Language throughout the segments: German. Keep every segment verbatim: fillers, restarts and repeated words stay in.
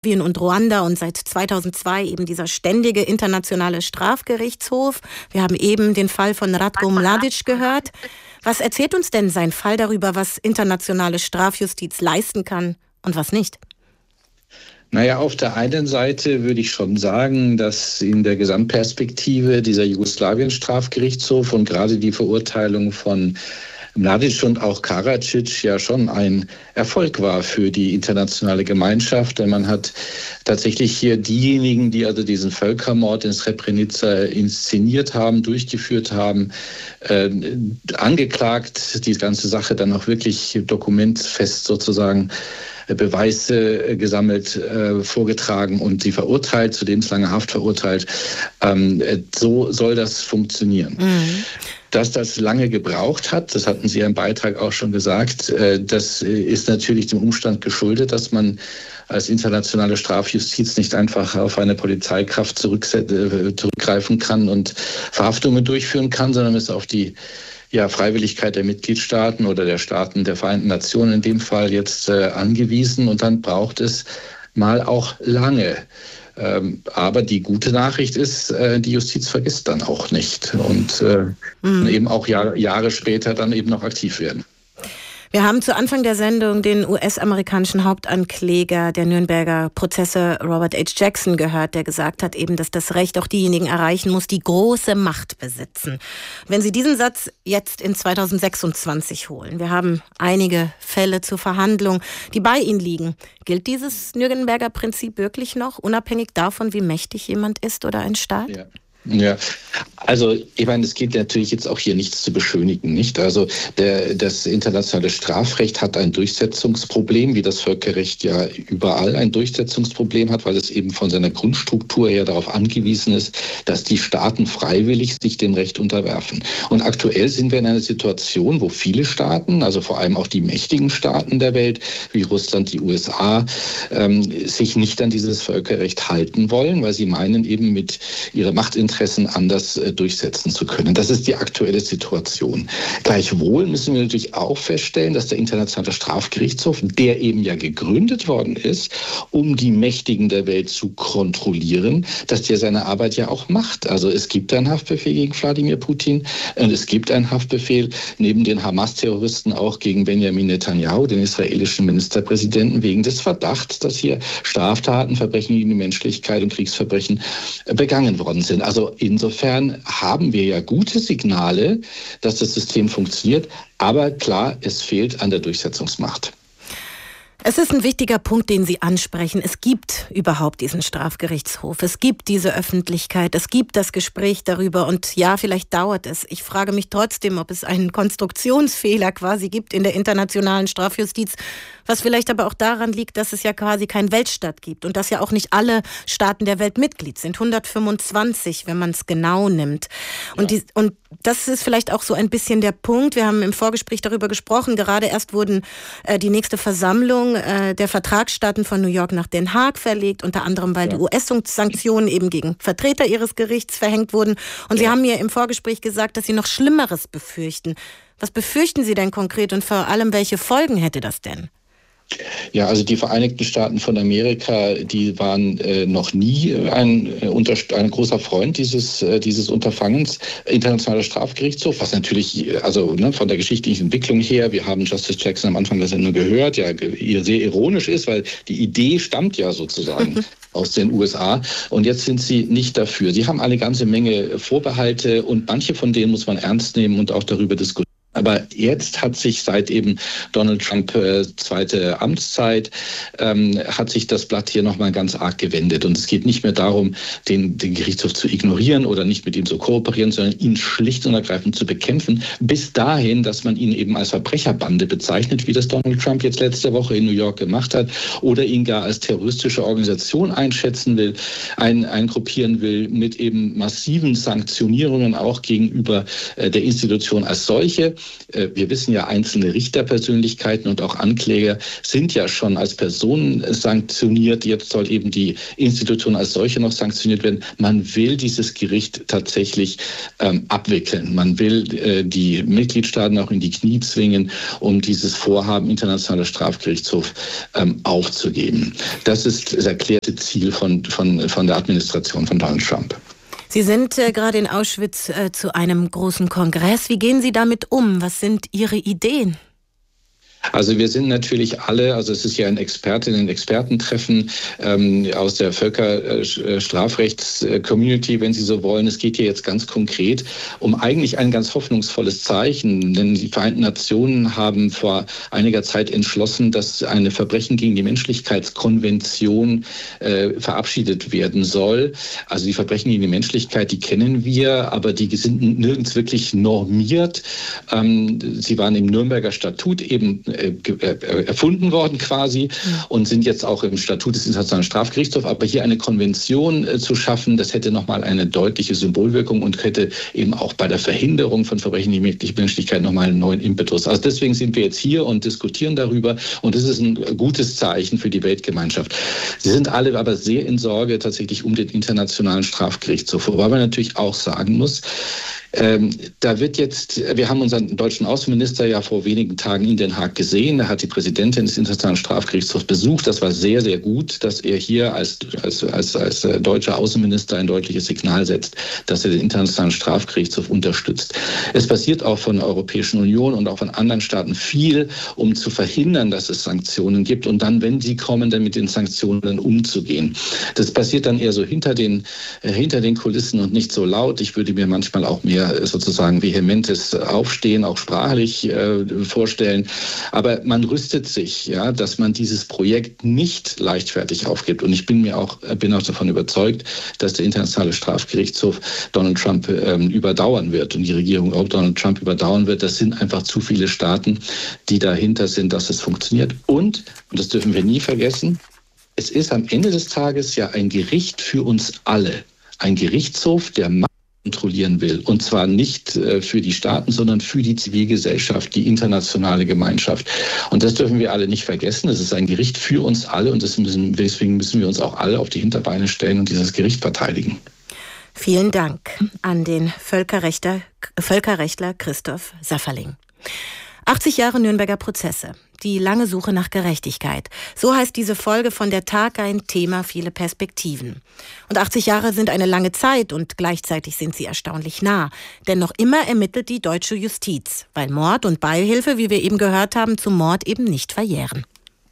und Ruanda und seit zweitausendzwei eben dieser ständige internationale Strafgerichtshof. Wir haben eben den Fall von Ratko Mladic gehört. Was erzählt uns denn sein Fall darüber, was internationale Strafjustiz leisten kann und was nicht? Naja, auf der einen Seite würde ich schon sagen, dass in der Gesamtperspektive dieser Jugoslawien-Strafgerichtshof und gerade die Verurteilung von Mladic und auch Karadzic ja schon ein Erfolg war für die internationale Gemeinschaft, denn man hat tatsächlich hier diejenigen, die also diesen Völkermord in Srebrenica inszeniert haben, durchgeführt haben, äh, angeklagt, die ganze Sache dann auch wirklich dokumentfest sozusagen Beweise gesammelt, äh, vorgetragen und sie verurteilt, zu lebenslange Haft verurteilt. Ähm, so soll das funktionieren. Mhm. Dass das lange gebraucht hat, das hatten Sie ja im Beitrag auch schon gesagt, äh, das ist natürlich dem Umstand geschuldet, dass man als internationale Strafjustiz nicht einfach auf eine Polizeikraft zurückgreifen kann und Verhaftungen durchführen kann, sondern es auf die ja, Freiwilligkeit der Mitgliedstaaten oder der Staaten der Vereinten Nationen in dem Fall jetzt äh, angewiesen. Und dann braucht es mal auch lange. Ähm, aber die gute Nachricht ist, äh, die Justiz vergisst dann auch nicht und äh, mhm. eben auch Jahr, Jahre später dann eben noch aktiv werden. Wir haben zu Anfang der Sendung den U S-amerikanischen Hauptankläger der Nürnberger Prozesse Robert H. Jackson gehört, der gesagt hat eben, dass das Recht auch diejenigen erreichen muss, die große Macht besitzen. Wenn Sie diesen Satz jetzt in zweitausendsechsundzwanzig holen, wir haben einige Fälle zur Verhandlung, die bei Ihnen liegen. Gilt dieses Nürnberger Prinzip wirklich noch, unabhängig davon, wie mächtig jemand ist oder ein Staat? Ja. Ja, also ich meine, es geht natürlich jetzt auch hier nichts zu beschönigen, nicht? Also der, das internationale Strafrecht hat ein Durchsetzungsproblem, wie das Völkerrecht ja überall ein Durchsetzungsproblem hat, weil es eben von seiner Grundstruktur her darauf angewiesen ist, dass die Staaten freiwillig sich dem Recht unterwerfen. Und aktuell sind wir in einer Situation, wo viele Staaten, also vor allem auch die mächtigen Staaten der Welt, wie Russland, die U S A, ähm, sich nicht an dieses Völkerrecht halten wollen, weil sie meinen, eben mit ihrer Machtinteressen Interessen anders äh, durchsetzen zu können. Das ist die aktuelle Situation. Gleichwohl müssen wir natürlich auch feststellen, dass der Internationale Strafgerichtshof, der eben ja gegründet worden ist, um die Mächtigen der Welt zu kontrollieren, dass der seine Arbeit ja auch macht. Also es gibt einen Haftbefehl gegen Wladimir Putin und es gibt einen Haftbefehl neben den Hamas-Terroristen auch gegen Benjamin Netanyahu, den israelischen Ministerpräsidenten, wegen des Verdachts, dass hier Straftaten, Verbrechen gegen die Menschlichkeit und Kriegsverbrechen äh, begangen worden sind. Also insofern haben wir ja gute Signale, dass das System funktioniert. Aber klar, es fehlt an der Durchsetzungsmacht. Es ist ein wichtiger Punkt, den Sie ansprechen. Es gibt überhaupt diesen Strafgerichtshof. Es gibt diese Öffentlichkeit. Es gibt das Gespräch darüber. Und ja, vielleicht dauert es. Ich frage mich trotzdem, ob es einen Konstruktionsfehler quasi gibt in der internationalen Strafjustiz, was vielleicht aber auch daran liegt, dass es ja quasi keinen Weltstaat gibt und dass ja auch nicht alle Staaten der Welt Mitglied sind. hundertfünfundzwanzig, wenn man es genau nimmt. Und, ja. die, und das ist vielleicht auch so ein bisschen der Punkt. Wir haben im Vorgespräch darüber gesprochen. Gerade erst wurden äh, die nächste Versammlung äh, der Vertragsstaaten von New York nach Den Haag verlegt, unter anderem, weil ja. die U S-Sanktionen eben gegen Vertreter ihres Gerichts verhängt wurden. Und ja. Sie haben mir im Vorgespräch gesagt, dass Sie noch Schlimmeres befürchten. Was befürchten Sie denn konkret und vor allem, welche Folgen hätte das denn? Ja, also die Vereinigten Staaten von Amerika, die waren äh, noch nie ein, äh, unter, ein großer Freund dieses, äh, dieses Unterfangens, Internationaler Strafgerichtshof, was natürlich, also ne, von der geschichtlichen Entwicklung her, wir haben Justice Jackson am Anfang der Sendung gehört, ja, sehr ironisch ist, weil die Idee stammt ja sozusagen aus den U S A und jetzt sind sie nicht dafür. Sie haben eine ganze Menge Vorbehalte und manche von denen muss man ernst nehmen und auch darüber diskutieren. Aber jetzt hat sich seit eben Donald Trump äh, zweite Amtszeit, ähm, hat sich das Blatt hier nochmal ganz arg gewendet. Und es geht nicht mehr darum, den, den Gerichtshof zu ignorieren oder nicht mit ihm zu kooperieren, sondern ihn schlicht und ergreifend zu bekämpfen. Bis dahin, dass man ihn eben als Verbrecherbande bezeichnet, wie das Donald Trump jetzt letzte Woche in New York gemacht hat, oder ihn gar als terroristische Organisation einschätzen will, ein, eingruppieren will, mit eben massiven Sanktionierungen auch gegenüber äh, der Institution als solche. wir wissen ja, einzelne Richterpersönlichkeiten und auch Ankläger sind ja schon als Personen sanktioniert. Jetzt soll eben die Institution als solche noch sanktioniert werden. Man will dieses Gericht tatsächlich ähm, abwickeln. Man will äh, die Mitgliedstaaten auch in die Knie zwingen, um dieses Vorhaben Internationaler Strafgerichtshof ähm, aufzugeben. Das ist das erklärte Ziel von, von, von der Administration von Donald Trump. Sie sind äh, gerade in Auschwitz äh, zu einem großen Kongress. Wie gehen Sie damit um? Was sind Ihre Ideen? Also wir sind natürlich alle, also es ist ja ein Expertinnen- und Expertentreffen ähm, aus der Völkerstrafrechts-Community, wenn Sie so wollen. Es geht hier jetzt ganz konkret um eigentlich ein ganz hoffnungsvolles Zeichen, denn die Vereinten Nationen haben vor einiger Zeit entschlossen, dass eine Verbrechen gegen die Menschlichkeitskonvention äh, verabschiedet werden soll. Also die Verbrechen gegen die Menschlichkeit, die kennen wir, aber die sind nirgends wirklich normiert. Ähm, sie waren im Nürnberger Statut eben erfunden worden quasi und sind jetzt auch im Statut des Internationalen Strafgerichtshofs. Aber hier eine Konvention äh, zu schaffen, das hätte nochmal eine deutliche Symbolwirkung und hätte eben auch bei der Verhinderung von Verbrechen gegen die Menschlichkeit nochmal einen neuen Impetus. Also deswegen sind wir jetzt hier und diskutieren darüber und das ist ein gutes Zeichen für die Weltgemeinschaft. Sie sind alle aber sehr in Sorge tatsächlich um den Internationalen Strafgerichtshof, wobei man natürlich auch sagen muss, Ähm, da wird jetzt, wir haben unseren deutschen Außenminister ja vor wenigen Tagen in Den Haag gesehen. Er hat die Präsidentin des Internationalen Strafgerichtshofs besucht. Das war sehr, sehr gut, dass er hier als, als, als, als deutscher Außenminister ein deutliches Signal setzt, dass er den Internationalen Strafgerichtshof unterstützt. Es passiert auch von der Europäischen Union und auch von anderen Staaten viel, um zu verhindern, dass es Sanktionen gibt und dann, wenn sie kommen, dann mit den Sanktionen umzugehen. Das passiert dann eher so hinter den, äh, hinter den Kulissen und nicht so laut. Ich würde mir manchmal auch mehr sozusagen vehementes Aufstehen, auch sprachlich äh, vorstellen. Aber man rüstet sich, ja, dass man dieses Projekt nicht leichtfertig aufgibt. Und ich bin mir auch, bin auch davon überzeugt, dass der Internationale Strafgerichtshof Donald Trump ähm, überdauern wird und die Regierung auch Donald Trump überdauern wird. Das sind einfach zu viele Staaten, die dahinter sind, dass es funktioniert. Und, und das dürfen wir nie vergessen, es ist am Ende des Tages ja ein Gericht für uns alle. Ein Gerichtshof, der kontrollieren will. Und zwar nicht äh, für die Staaten, sondern für die Zivilgesellschaft, die internationale Gemeinschaft. Und das dürfen wir alle nicht vergessen. Es ist ein Gericht für uns alle und das müssen, deswegen müssen wir uns auch alle auf die Hinterbeine stellen und dieses Gericht verteidigen. Vielen Dank an den Völkerrechtler, Völkerrechtler Christoph Safferling. achtzig Jahre Nürnberger Prozesse. Die lange Suche nach Gerechtigkeit. So heißt diese Folge von Der Tag, ein Thema, viele Perspektiven. Und achtzig Jahre sind eine lange Zeit und gleichzeitig sind sie erstaunlich nah. Denn noch immer ermittelt die deutsche Justiz, weil Mord und Beihilfe, wie wir eben gehört haben, zum Mord eben nicht verjähren.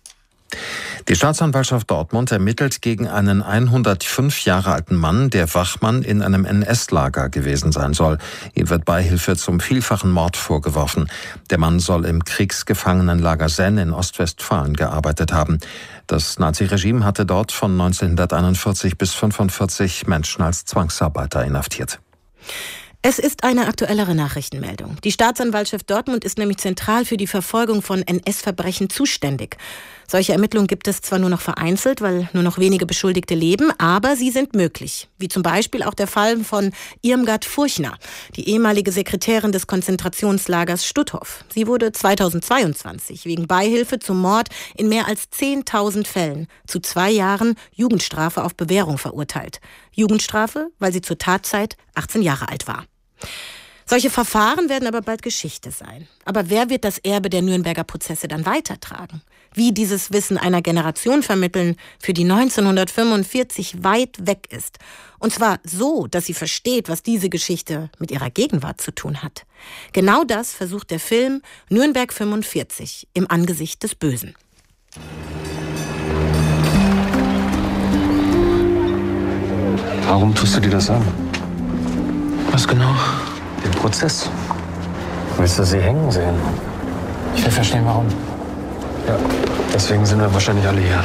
Die Staatsanwaltschaft Dortmund ermittelt gegen einen hundertfünf Jahre alten Mann, der Wachmann in einem N S-Lager gewesen sein soll. Ihm wird Beihilfe zum vielfachen Mord vorgeworfen. Der Mann soll im Kriegsgefangenenlager Senn in Ostwestfalen gearbeitet haben. Das Naziregime hatte dort von neunzehnhunderteinundvierzig bis fünfundvierzig Menschen als Zwangsarbeiter inhaftiert. Es ist eine aktuellere Nachrichtenmeldung. Die Staatsanwaltschaft Dortmund ist nämlich zentral für die Verfolgung von N S-Verbrechen zuständig. Solche Ermittlungen gibt es zwar nur noch vereinzelt, weil nur noch wenige Beschuldigte leben, aber sie sind möglich. Wie zum Beispiel auch der Fall von Irmgard Furchner, die ehemalige Sekretärin des Konzentrationslagers Stutthof. Sie wurde zweitausendzweiundzwanzig wegen Beihilfe zum Mord in mehr als zehntausend Fällen zu zwei Jahren Jugendstrafe auf Bewährung verurteilt. Jugendstrafe, weil sie zur Tatzeit achtzehn Jahre alt war. Solche Verfahren werden aber bald Geschichte sein. Aber wer wird das Erbe der Nürnberger Prozesse dann weitertragen? Wie dieses Wissen einer Generation vermitteln, für die neunzehnhundertfünfundvierzig weit weg ist? Und zwar so, dass sie versteht, was diese Geschichte mit ihrer Gegenwart zu tun hat. Genau das versucht der Film Nürnberg fünfundvierzig im Angesicht des Bösen. Warum tust du dir das an? Was genau? Den Prozess. Willst du sie hängen sehen? Ich will verstehen, warum. Ja, deswegen sind wir wahrscheinlich alle hier.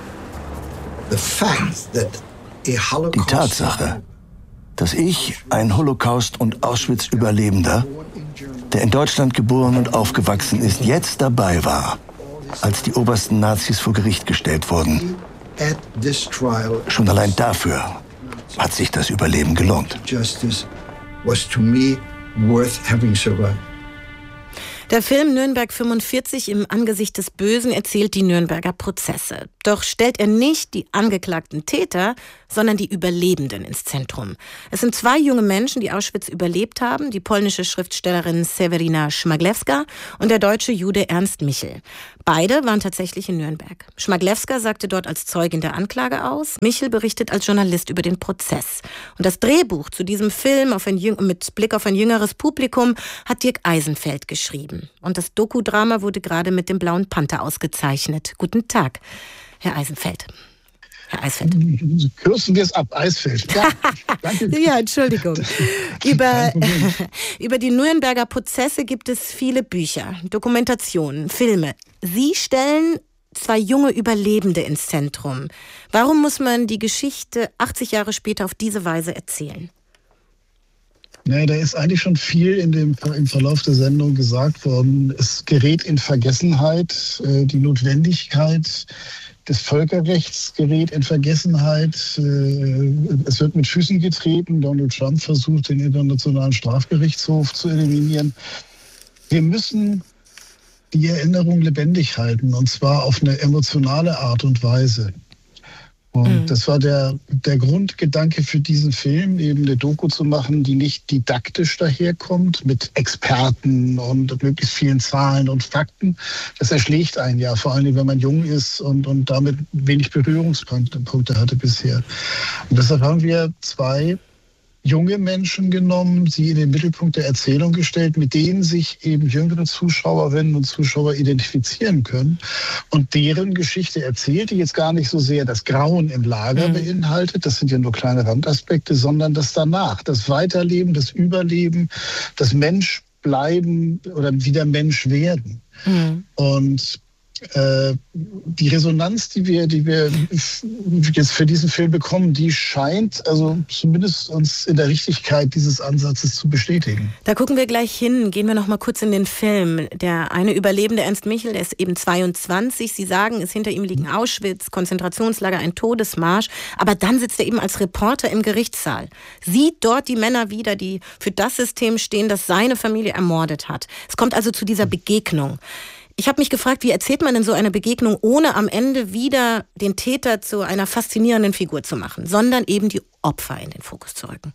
Die Tatsache, dass ich, ein Holocaust- und Auschwitz-Überlebender, der in Deutschland geboren und aufgewachsen ist, jetzt dabei war, als die obersten Nazis vor Gericht gestellt wurden. Schon allein dafür hat sich das Überleben gelohnt. Der Film Nürnberg fünfundvierzig im Angesicht des Bösen erzählt die Nürnberger Prozesse. Doch stellt er nicht die angeklagten Täter, sondern die Überlebenden ins Zentrum. Es sind zwei junge Menschen, die Auschwitz überlebt haben, die polnische Schriftstellerin Sewerina Szmaglewska und der deutsche Jude Ernst Michel. Beide waren tatsächlich in Nürnberg. Szmaglewska sagte dort als Zeugin der Anklage aus, Michel berichtet als Journalist über den Prozess. Und das Drehbuch zu diesem Film auf ein Jüng- mit Blick auf ein jüngeres Publikum hat Dirk Eisenfeld geschrieben. Und das Dokudrama wurde gerade mit dem Blauen Panther ausgezeichnet. Guten Tag, Herr Eisenfeld. Herr Eisfeld. Kürzen wir es ab, Eisfeld. Ja, danke. Ja, Entschuldigung. Über, über die Nürnberger Prozesse gibt es viele Bücher, Dokumentationen, Filme. Sie stellen zwei junge Überlebende ins Zentrum. Warum muss man die Geschichte achtzig Jahre später auf diese Weise erzählen? Naja, da ist eigentlich schon viel in dem, im Verlauf der Sendung gesagt worden. Es gerät in Vergessenheit, äh, die Notwendigkeit des Völkerrechts gerät in Vergessenheit. Es wird mit Füßen getreten. Donald Trump versucht, den Internationalen Strafgerichtshof zu eliminieren. Wir müssen die Erinnerung lebendig halten, und zwar auf eine emotionale Art und Weise. Und mhm. das war der, der Grundgedanke für diesen Film, eben eine Doku zu machen, die nicht didaktisch daherkommt, mit Experten und möglichst vielen Zahlen und Fakten. Das erschlägt einen ja, vor allem wenn man jung ist und, und damit wenig Berührungspunkte hatte bisher. Und deshalb haben wir zwei junge Menschen genommen, sie in den Mittelpunkt der Erzählung gestellt, mit denen sich eben jüngere Zuschauerinnen und Zuschauer identifizieren können und deren Geschichte erzählt, die jetzt gar nicht so sehr das Grauen im Lager mhm. beinhaltet, das sind ja nur kleine Randaspekte, sondern das danach, das Weiterleben, das Überleben, das Menschbleiben oder wieder Mensch werden. Mhm. Und Äh, die Resonanz, die wir, die wir jetzt für diesen Film bekommen, die scheint also zumindest uns in der Richtigkeit dieses Ansatzes zu bestätigen. Da gucken wir gleich hin. Gehen wir noch mal kurz in den Film. Der eine Überlebende, Ernst Michel, der ist eben zweiundzwanzig. Sie sagen, es hinter ihm liegen Auschwitz, Konzentrationslager, ein Todesmarsch. Aber dann sitzt er eben als Reporter im Gerichtssaal. Sieht dort die Männer wieder, die für das System stehen, das seine Familie ermordet hat. Es kommt also zu dieser Begegnung. Ich habe mich gefragt, wie erzählt man denn so eine Begegnung, ohne am Ende wieder den Täter zu einer faszinierenden Figur zu machen, sondern eben die Opfer in den Fokus zu rücken?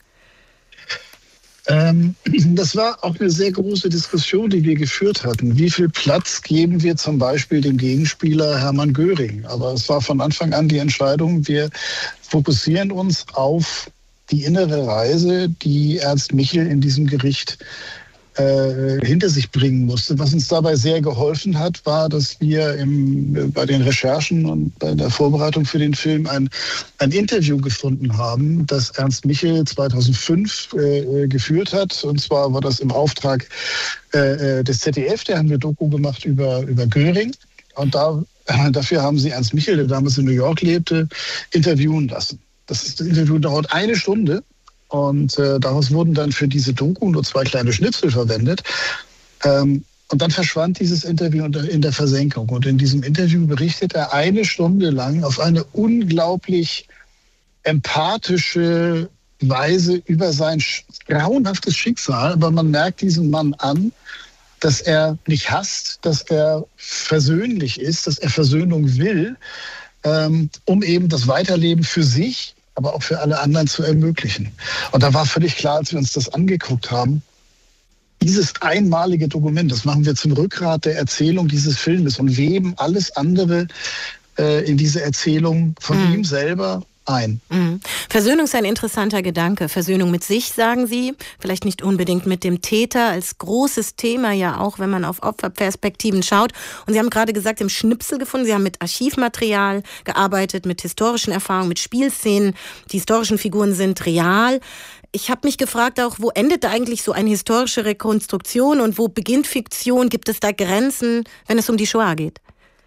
Ähm, das war auch eine sehr große Diskussion, die wir geführt hatten. Wie viel Platz geben wir zum Beispiel dem Gegenspieler Hermann Göring? Aber es war von Anfang an die Entscheidung, wir fokussieren uns auf die innere Reise, die Ernst Michel in diesem Gericht Äh, hinter sich bringen musste. Was uns dabei sehr geholfen hat, war, dass wir im, bei den Recherchen und bei der Vorbereitung für den Film ein, ein Interview gefunden haben, das Ernst Michel zweitausendfünf äh, geführt hat. Und zwar war das im Auftrag äh, des Z D F. Da haben wir Doku gemacht über, über Göring. Und da, äh, dafür haben sie Ernst Michel, der damals in New York lebte, interviewen lassen. Das, ist, das Interview dauert eine Stunde. Und äh, daraus wurden dann für diese Doku nur zwei kleine Schnipsel verwendet. Ähm, und dann verschwand dieses Interview in der Versenkung. Und in diesem Interview berichtet er eine Stunde lang auf eine unglaublich empathische Weise über sein grauenhaftes Schicksal. Aber man merkt diesem Mann an, dass er nicht hasst, dass er versöhnlich ist, dass er Versöhnung will, ähm, um eben das Weiterleben für sich, aber auch für alle anderen zu ermöglichen. Und da war völlig klar, als wir uns das angeguckt haben, dieses einmalige Dokument, das machen wir zum Rückgrat der Erzählung dieses Filmes und weben alles andere äh, in diese Erzählung von mhm. ihm selber ein. Mhm. Versöhnung ist ein interessanter Gedanke. Versöhnung mit sich, sagen Sie, vielleicht nicht unbedingt mit dem Täter, als großes Thema ja auch, wenn man auf Opferperspektiven schaut. Und Sie haben gerade gesagt, im Schnipsel gefunden, Sie haben mit Archivmaterial gearbeitet, mit historischen Erfahrungen, mit Spielszenen. Die historischen Figuren sind real. Ich habe mich gefragt auch, wo endet eigentlich so eine historische Rekonstruktion und wo beginnt Fiktion? Gibt es da Grenzen, wenn es um die Shoah geht?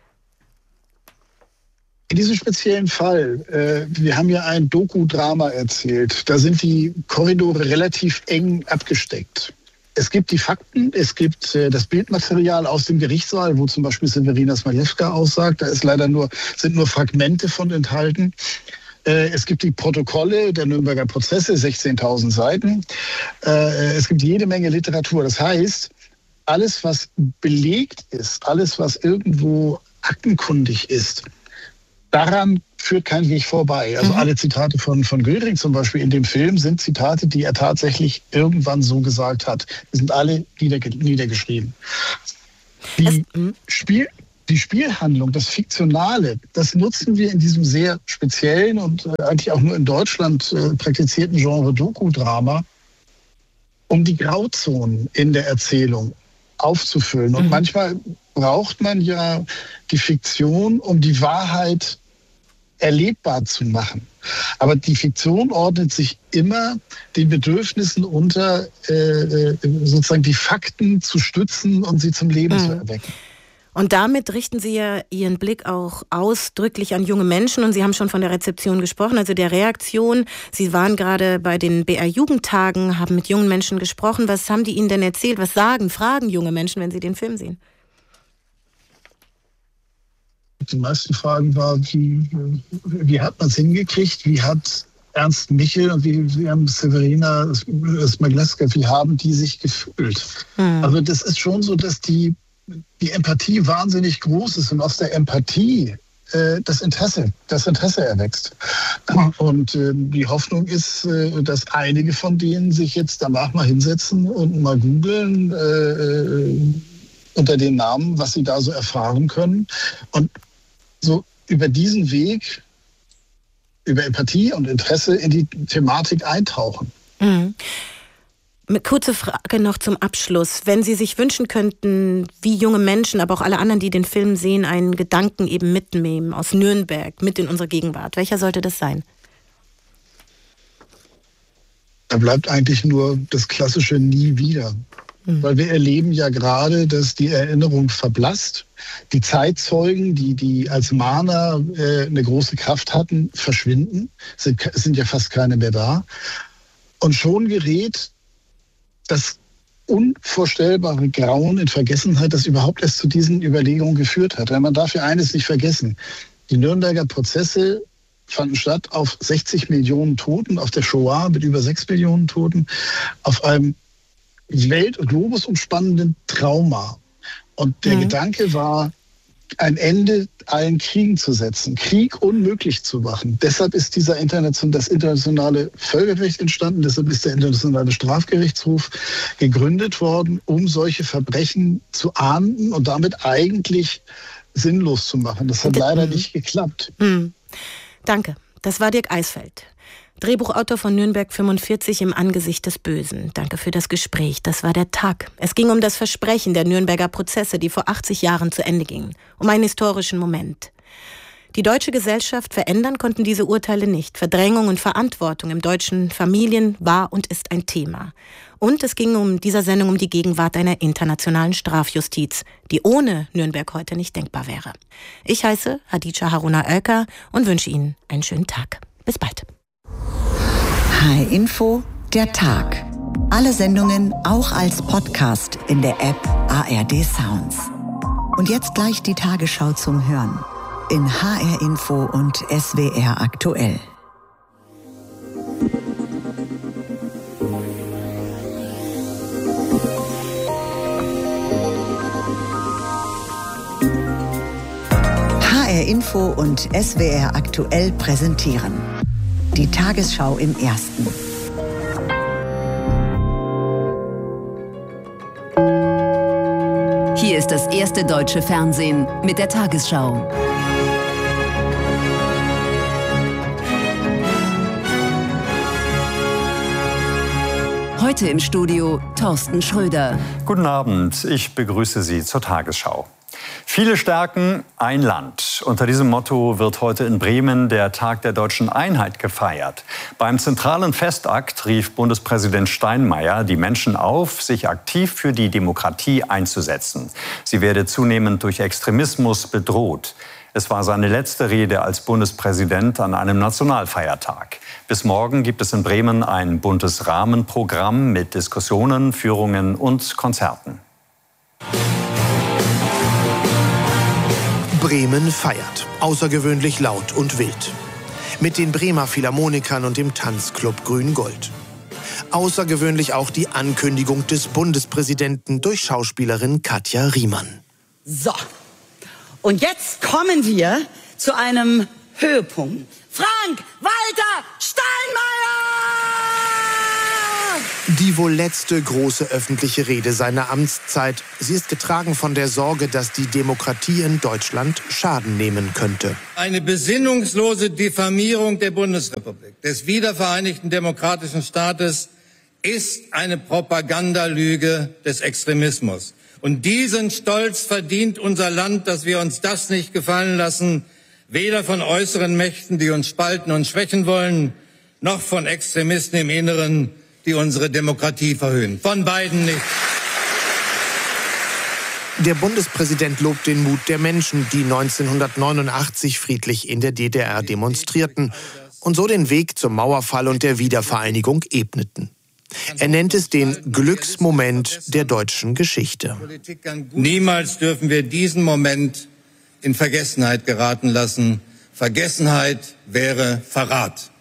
In diesem speziellen Fall, äh, wir haben ja ein Doku-Drama erzählt, da sind die Korridore relativ eng abgesteckt. Es gibt die Fakten, es gibt äh, das Bildmaterial aus dem Gerichtssaal, wo zum Beispiel Sewerina Szmaglewska aussagt, da ist leider nur, sind nur Fragmente von enthalten. Äh, es gibt die Protokolle der Nürnberger Prozesse, sechzehntausend Seiten. Äh, es gibt jede Menge Literatur. Das heißt, alles, was belegt ist, alles, was irgendwo aktenkundig ist, daran führt kein Weg vorbei. Also mhm. alle Zitate von, von Göring zum Beispiel in dem Film sind Zitate, die er tatsächlich irgendwann so gesagt hat. Die sind alle niederge- niedergeschrieben. Die, es, Spiel, die Spielhandlung, das Fiktionale, das nutzen wir in diesem sehr speziellen und äh, eigentlich auch nur in Deutschland äh, praktizierten Genre Doku-Drama, um die Grauzonen in der Erzählung aufzufüllen. Und mhm. manchmal braucht man ja die Fiktion, um die Wahrheit erlebbar zu machen. Aber die Fiktion ordnet sich immer den Bedürfnissen unter, äh, sozusagen die Fakten zu stützen und sie zum Leben mhm. zu erwecken. Und damit richten Sie ja Ihren Blick auch ausdrücklich an junge Menschen. Und Sie haben schon von der Rezeption gesprochen, also der Reaktion. Sie waren gerade bei den B R-Jugendtagen, haben mit jungen Menschen gesprochen. Was haben die Ihnen denn erzählt? Was sagen, fragen junge Menschen, wenn sie den Film sehen? Die meisten Fragen waren, wie, wie hat man es hingekriegt? Wie hat Ernst Michel und wie, wie haben Severina Smagleska, wie haben die sich gefühlt? Hm. Also das ist schon so, dass die die Empathie wahnsinnig groß ist und aus der Empathie äh, das Interesse, das Interesse erwächst. Und äh, die Hoffnung ist, äh, dass einige von denen sich jetzt danach mal hinsetzen und mal googeln äh, unter den Namen, was sie da so erfahren können. Und so über diesen Weg, über Empathie und Interesse in die Thematik eintauchen. Mhm. Kurze Frage noch zum Abschluss. Wenn Sie sich wünschen könnten, wie junge Menschen, aber auch alle anderen, die den Film sehen, einen Gedanken eben mitnehmen aus Nürnberg, mit in unsere Gegenwart, welcher sollte das sein? Da bleibt eigentlich nur das klassische Nie wieder. Mhm. Weil wir erleben ja gerade, dass die Erinnerung verblasst. Die Zeitzeugen, die, die als Mahner äh, eine große Kraft hatten, verschwinden. Es sind, es sind ja fast keine mehr da. Und schon gerät das unvorstellbare Grauen in Vergessenheit, das überhaupt erst zu diesen Überlegungen geführt hat. Weil man darf ja eines nicht vergessen. Die Nürnberger Prozesse fanden statt auf sechzig Millionen Toten, auf der Shoah mit über sechs Millionen Toten, auf einem welt- und globusumspannenden Trauma. Und der mhm. Gedanke war, ein Ende allen Kriegen zu setzen, Krieg unmöglich zu machen. Deshalb ist dieser Internation, das internationale Völkerrecht entstanden, deshalb ist der internationale Strafgerichtshof gegründet worden, um solche Verbrechen zu ahnden und damit eigentlich sinnlos zu machen. Das hat leider mhm. nicht geklappt. Mhm. Danke. Das war Dirk Eisfeld, Drehbuchautor von Nürnberg fünfundvierzig im Angesicht des Bösen. Danke für das Gespräch. Das war der Tag. Es ging um das Versprechen der Nürnberger Prozesse, die vor achtzig Jahren zu Ende gingen. Um einen historischen Moment. Die deutsche Gesellschaft verändern konnten diese Urteile nicht. Verdrängung und Verantwortung im deutschen Familien war und ist ein Thema. Und es ging um dieser Sendung um die Gegenwart einer internationalen Strafjustiz, die ohne Nürnberg heute nicht denkbar wäre. Ich heiße Hadija Haruna Oelker und wünsche Ihnen einen schönen Tag. Bis bald. H R Info, der Tag. Alle Sendungen auch als Podcast in der App A R D Sounds. Und jetzt gleich die Tagesschau zum Hören in H R Info und S W R aktuell. H R Info und S W R aktuell präsentieren die Tagesschau im Ersten. Hier ist das erste deutsche Fernsehen mit der Tagesschau. Heute im Studio Thorsten Schröder. Guten Abend, ich begrüße Sie zur Tagesschau. Viele Stärken, ein Land. Unter diesem Motto wird heute in Bremen der Tag der deutschen Einheit gefeiert. Beim zentralen Festakt rief Bundespräsident Steinmeier die Menschen auf, sich aktiv für die Demokratie einzusetzen. Sie werde zunehmend durch Extremismus bedroht. Es war seine letzte Rede als Bundespräsident an einem Nationalfeiertag. Bis morgen gibt es in Bremen ein buntes Rahmenprogramm mit Diskussionen, Führungen und Konzerten. Bremen feiert, außergewöhnlich laut und wild. Mit den Bremer Philharmonikern und dem Tanzclub Grün-Gold. Außergewöhnlich auch die Ankündigung des Bundespräsidenten durch Schauspielerin Katja Riemann. So, und jetzt kommen wir zu einem Höhepunkt. Frank-Walter Steinmeier! Die wohl letzte große öffentliche Rede seiner Amtszeit. Sie ist getragen von der Sorge, dass die Demokratie in Deutschland Schaden nehmen könnte. Eine besinnungslose Diffamierung der Bundesrepublik, des wiedervereinigten demokratischen Staates, ist eine Propagandalüge des Extremismus. Und diesen Stolz verdient unser Land, dass wir uns das nicht gefallen lassen, weder von äußeren Mächten, die uns spalten und schwächen wollen, noch von Extremisten im Inneren, die unsere Demokratie verhöhnen. Von beiden nicht. Der Bundespräsident lobt den Mut der Menschen, die neunzehnhundertneunundachtzig friedlich in der D D R demonstrierten und so den Weg zum Mauerfall und der Wiedervereinigung ebneten. Er nennt es den Glücksmoment der deutschen Geschichte. Niemals dürfen wir diesen Moment in Vergessenheit geraten lassen. Vergessenheit wäre Verrat.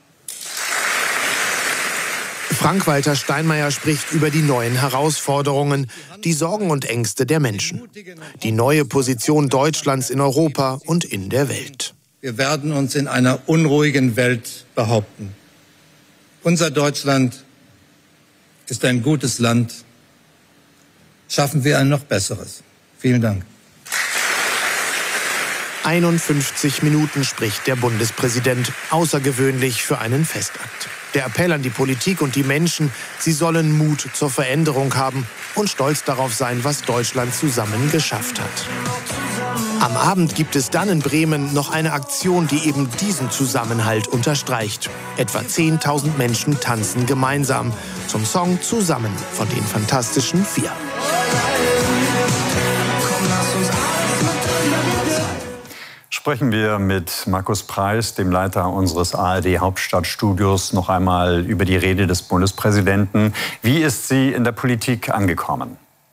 Frank-Walter Steinmeier spricht über die neuen Herausforderungen, die Sorgen und Ängste der Menschen, die neue Position Deutschlands in Europa und in der Welt. Wir werden uns in einer unruhigen Welt behaupten. Unser Deutschland ist ein gutes Land. Schaffen wir ein noch besseres. Vielen Dank. einundfünfzig Minuten spricht der Bundespräsident, außergewöhnlich für einen Festakt. Der Appell an die Politik und die Menschen, sie sollen Mut zur Veränderung haben und stolz darauf sein, was Deutschland zusammen geschafft hat. Am Abend gibt es dann in Bremen noch eine Aktion, die eben diesen Zusammenhalt unterstreicht. Etwa zehntausend Menschen tanzen gemeinsam zum Song Zusammen von den Fantastischen Vier. Sprechen wir mit Markus Preis, dem Leiter unseres A R D-Hauptstadtstudios, noch einmal über die Rede des Bundespräsidenten. Wie ist sie in der Politik angekommen?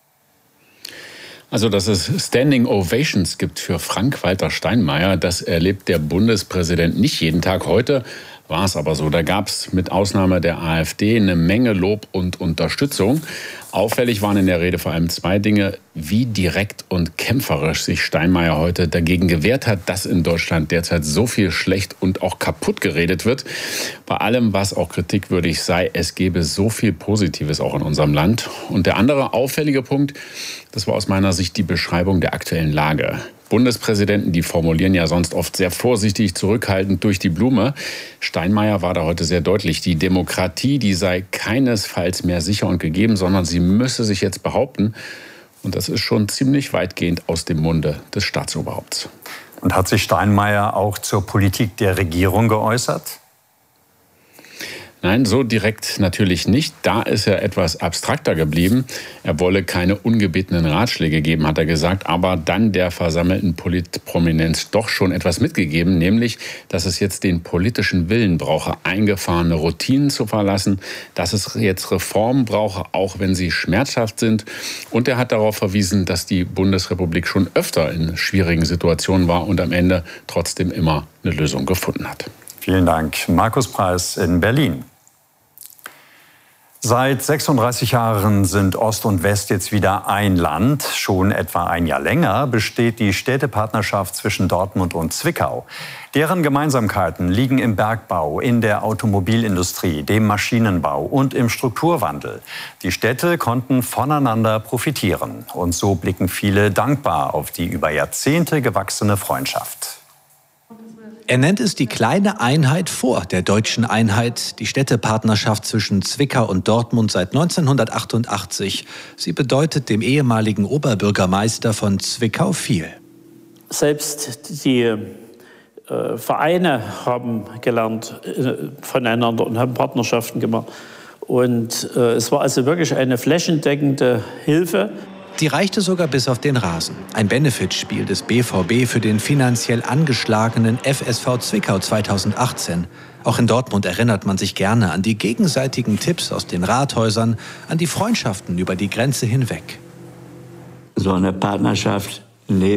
Also, dass es Standing Ovations gibt für Frank-Walter Steinmeier, das erlebt der Bundespräsident nicht jeden Tag. Heute war es aber so. Da gab es mit Ausnahme der AfD eine Menge Lob und Unterstützung. Auffällig waren in der Rede vor allem zwei Dinge: wie direkt und kämpferisch sich Steinmeier heute dagegen gewehrt hat, dass in Deutschland derzeit so viel schlecht und auch kaputt geredet wird. Bei allem, was auch kritikwürdig sei, es gebe so viel Positives auch in unserem Land. Und der andere auffällige Punkt, das war aus meiner Sicht die Beschreibung der aktuellen Lage. Bundespräsidenten, die formulieren ja sonst oft sehr vorsichtig, zurückhaltend durch die Blume. Steinmeier war da heute sehr deutlich. Die Demokratie, die sei keinesfalls mehr sicher und gegeben, sondern sie müsse sich jetzt behaupten. Und das ist schon ziemlich weitgehend aus dem Munde des Staatsoberhaupts. Und hat sich Steinmeier auch zur Politik der Regierung geäußert? Nein, so direkt natürlich nicht. Da ist er etwas abstrakter geblieben. Er wolle keine ungebetenen Ratschläge geben, hat er gesagt, aber dann der versammelten Politprominenz doch schon etwas mitgegeben, nämlich, dass es jetzt den politischen Willen brauche, eingefahrene Routinen zu verlassen, dass es jetzt Reformen brauche, auch wenn sie schmerzhaft sind. Und er hat darauf verwiesen, dass die Bundesrepublik schon öfter in schwierigen Situationen war und am Ende trotzdem immer eine Lösung gefunden hat. Vielen Dank. Markus Preis in Berlin. Seit sechsunddreißig Jahren sind Ost und West jetzt wieder ein Land. Schon etwa ein Jahr länger besteht die Städtepartnerschaft zwischen Dortmund und Zwickau. Deren Gemeinsamkeiten liegen im Bergbau, in der Automobilindustrie, dem Maschinenbau und im Strukturwandel. Die Städte konnten voneinander profitieren. Und so blicken viele dankbar auf die über Jahrzehnte gewachsene Freundschaft. Er nennt es die kleine Einheit vor der deutschen Einheit, die Städtepartnerschaft zwischen Zwickau und Dortmund seit neunzehnhundertachtundachtzig. Sie bedeutet dem ehemaligen Oberbürgermeister von Zwickau viel. Selbst die äh, Vereine haben gelernt äh, voneinander und haben Partnerschaften gemacht. Und äh, es war also wirklich eine flächendeckende Hilfe. Die reichte sogar bis auf den Rasen. Ein Benefitspiel des B V B für den finanziell angeschlagenen F S V Zwickau zweitausendachtzehn. Auch in Dortmund erinnert man sich gerne an die gegenseitigen Tipps aus den Rathäusern, an die Freundschaften über die Grenze hinweg. So eine Partnerschaft lebt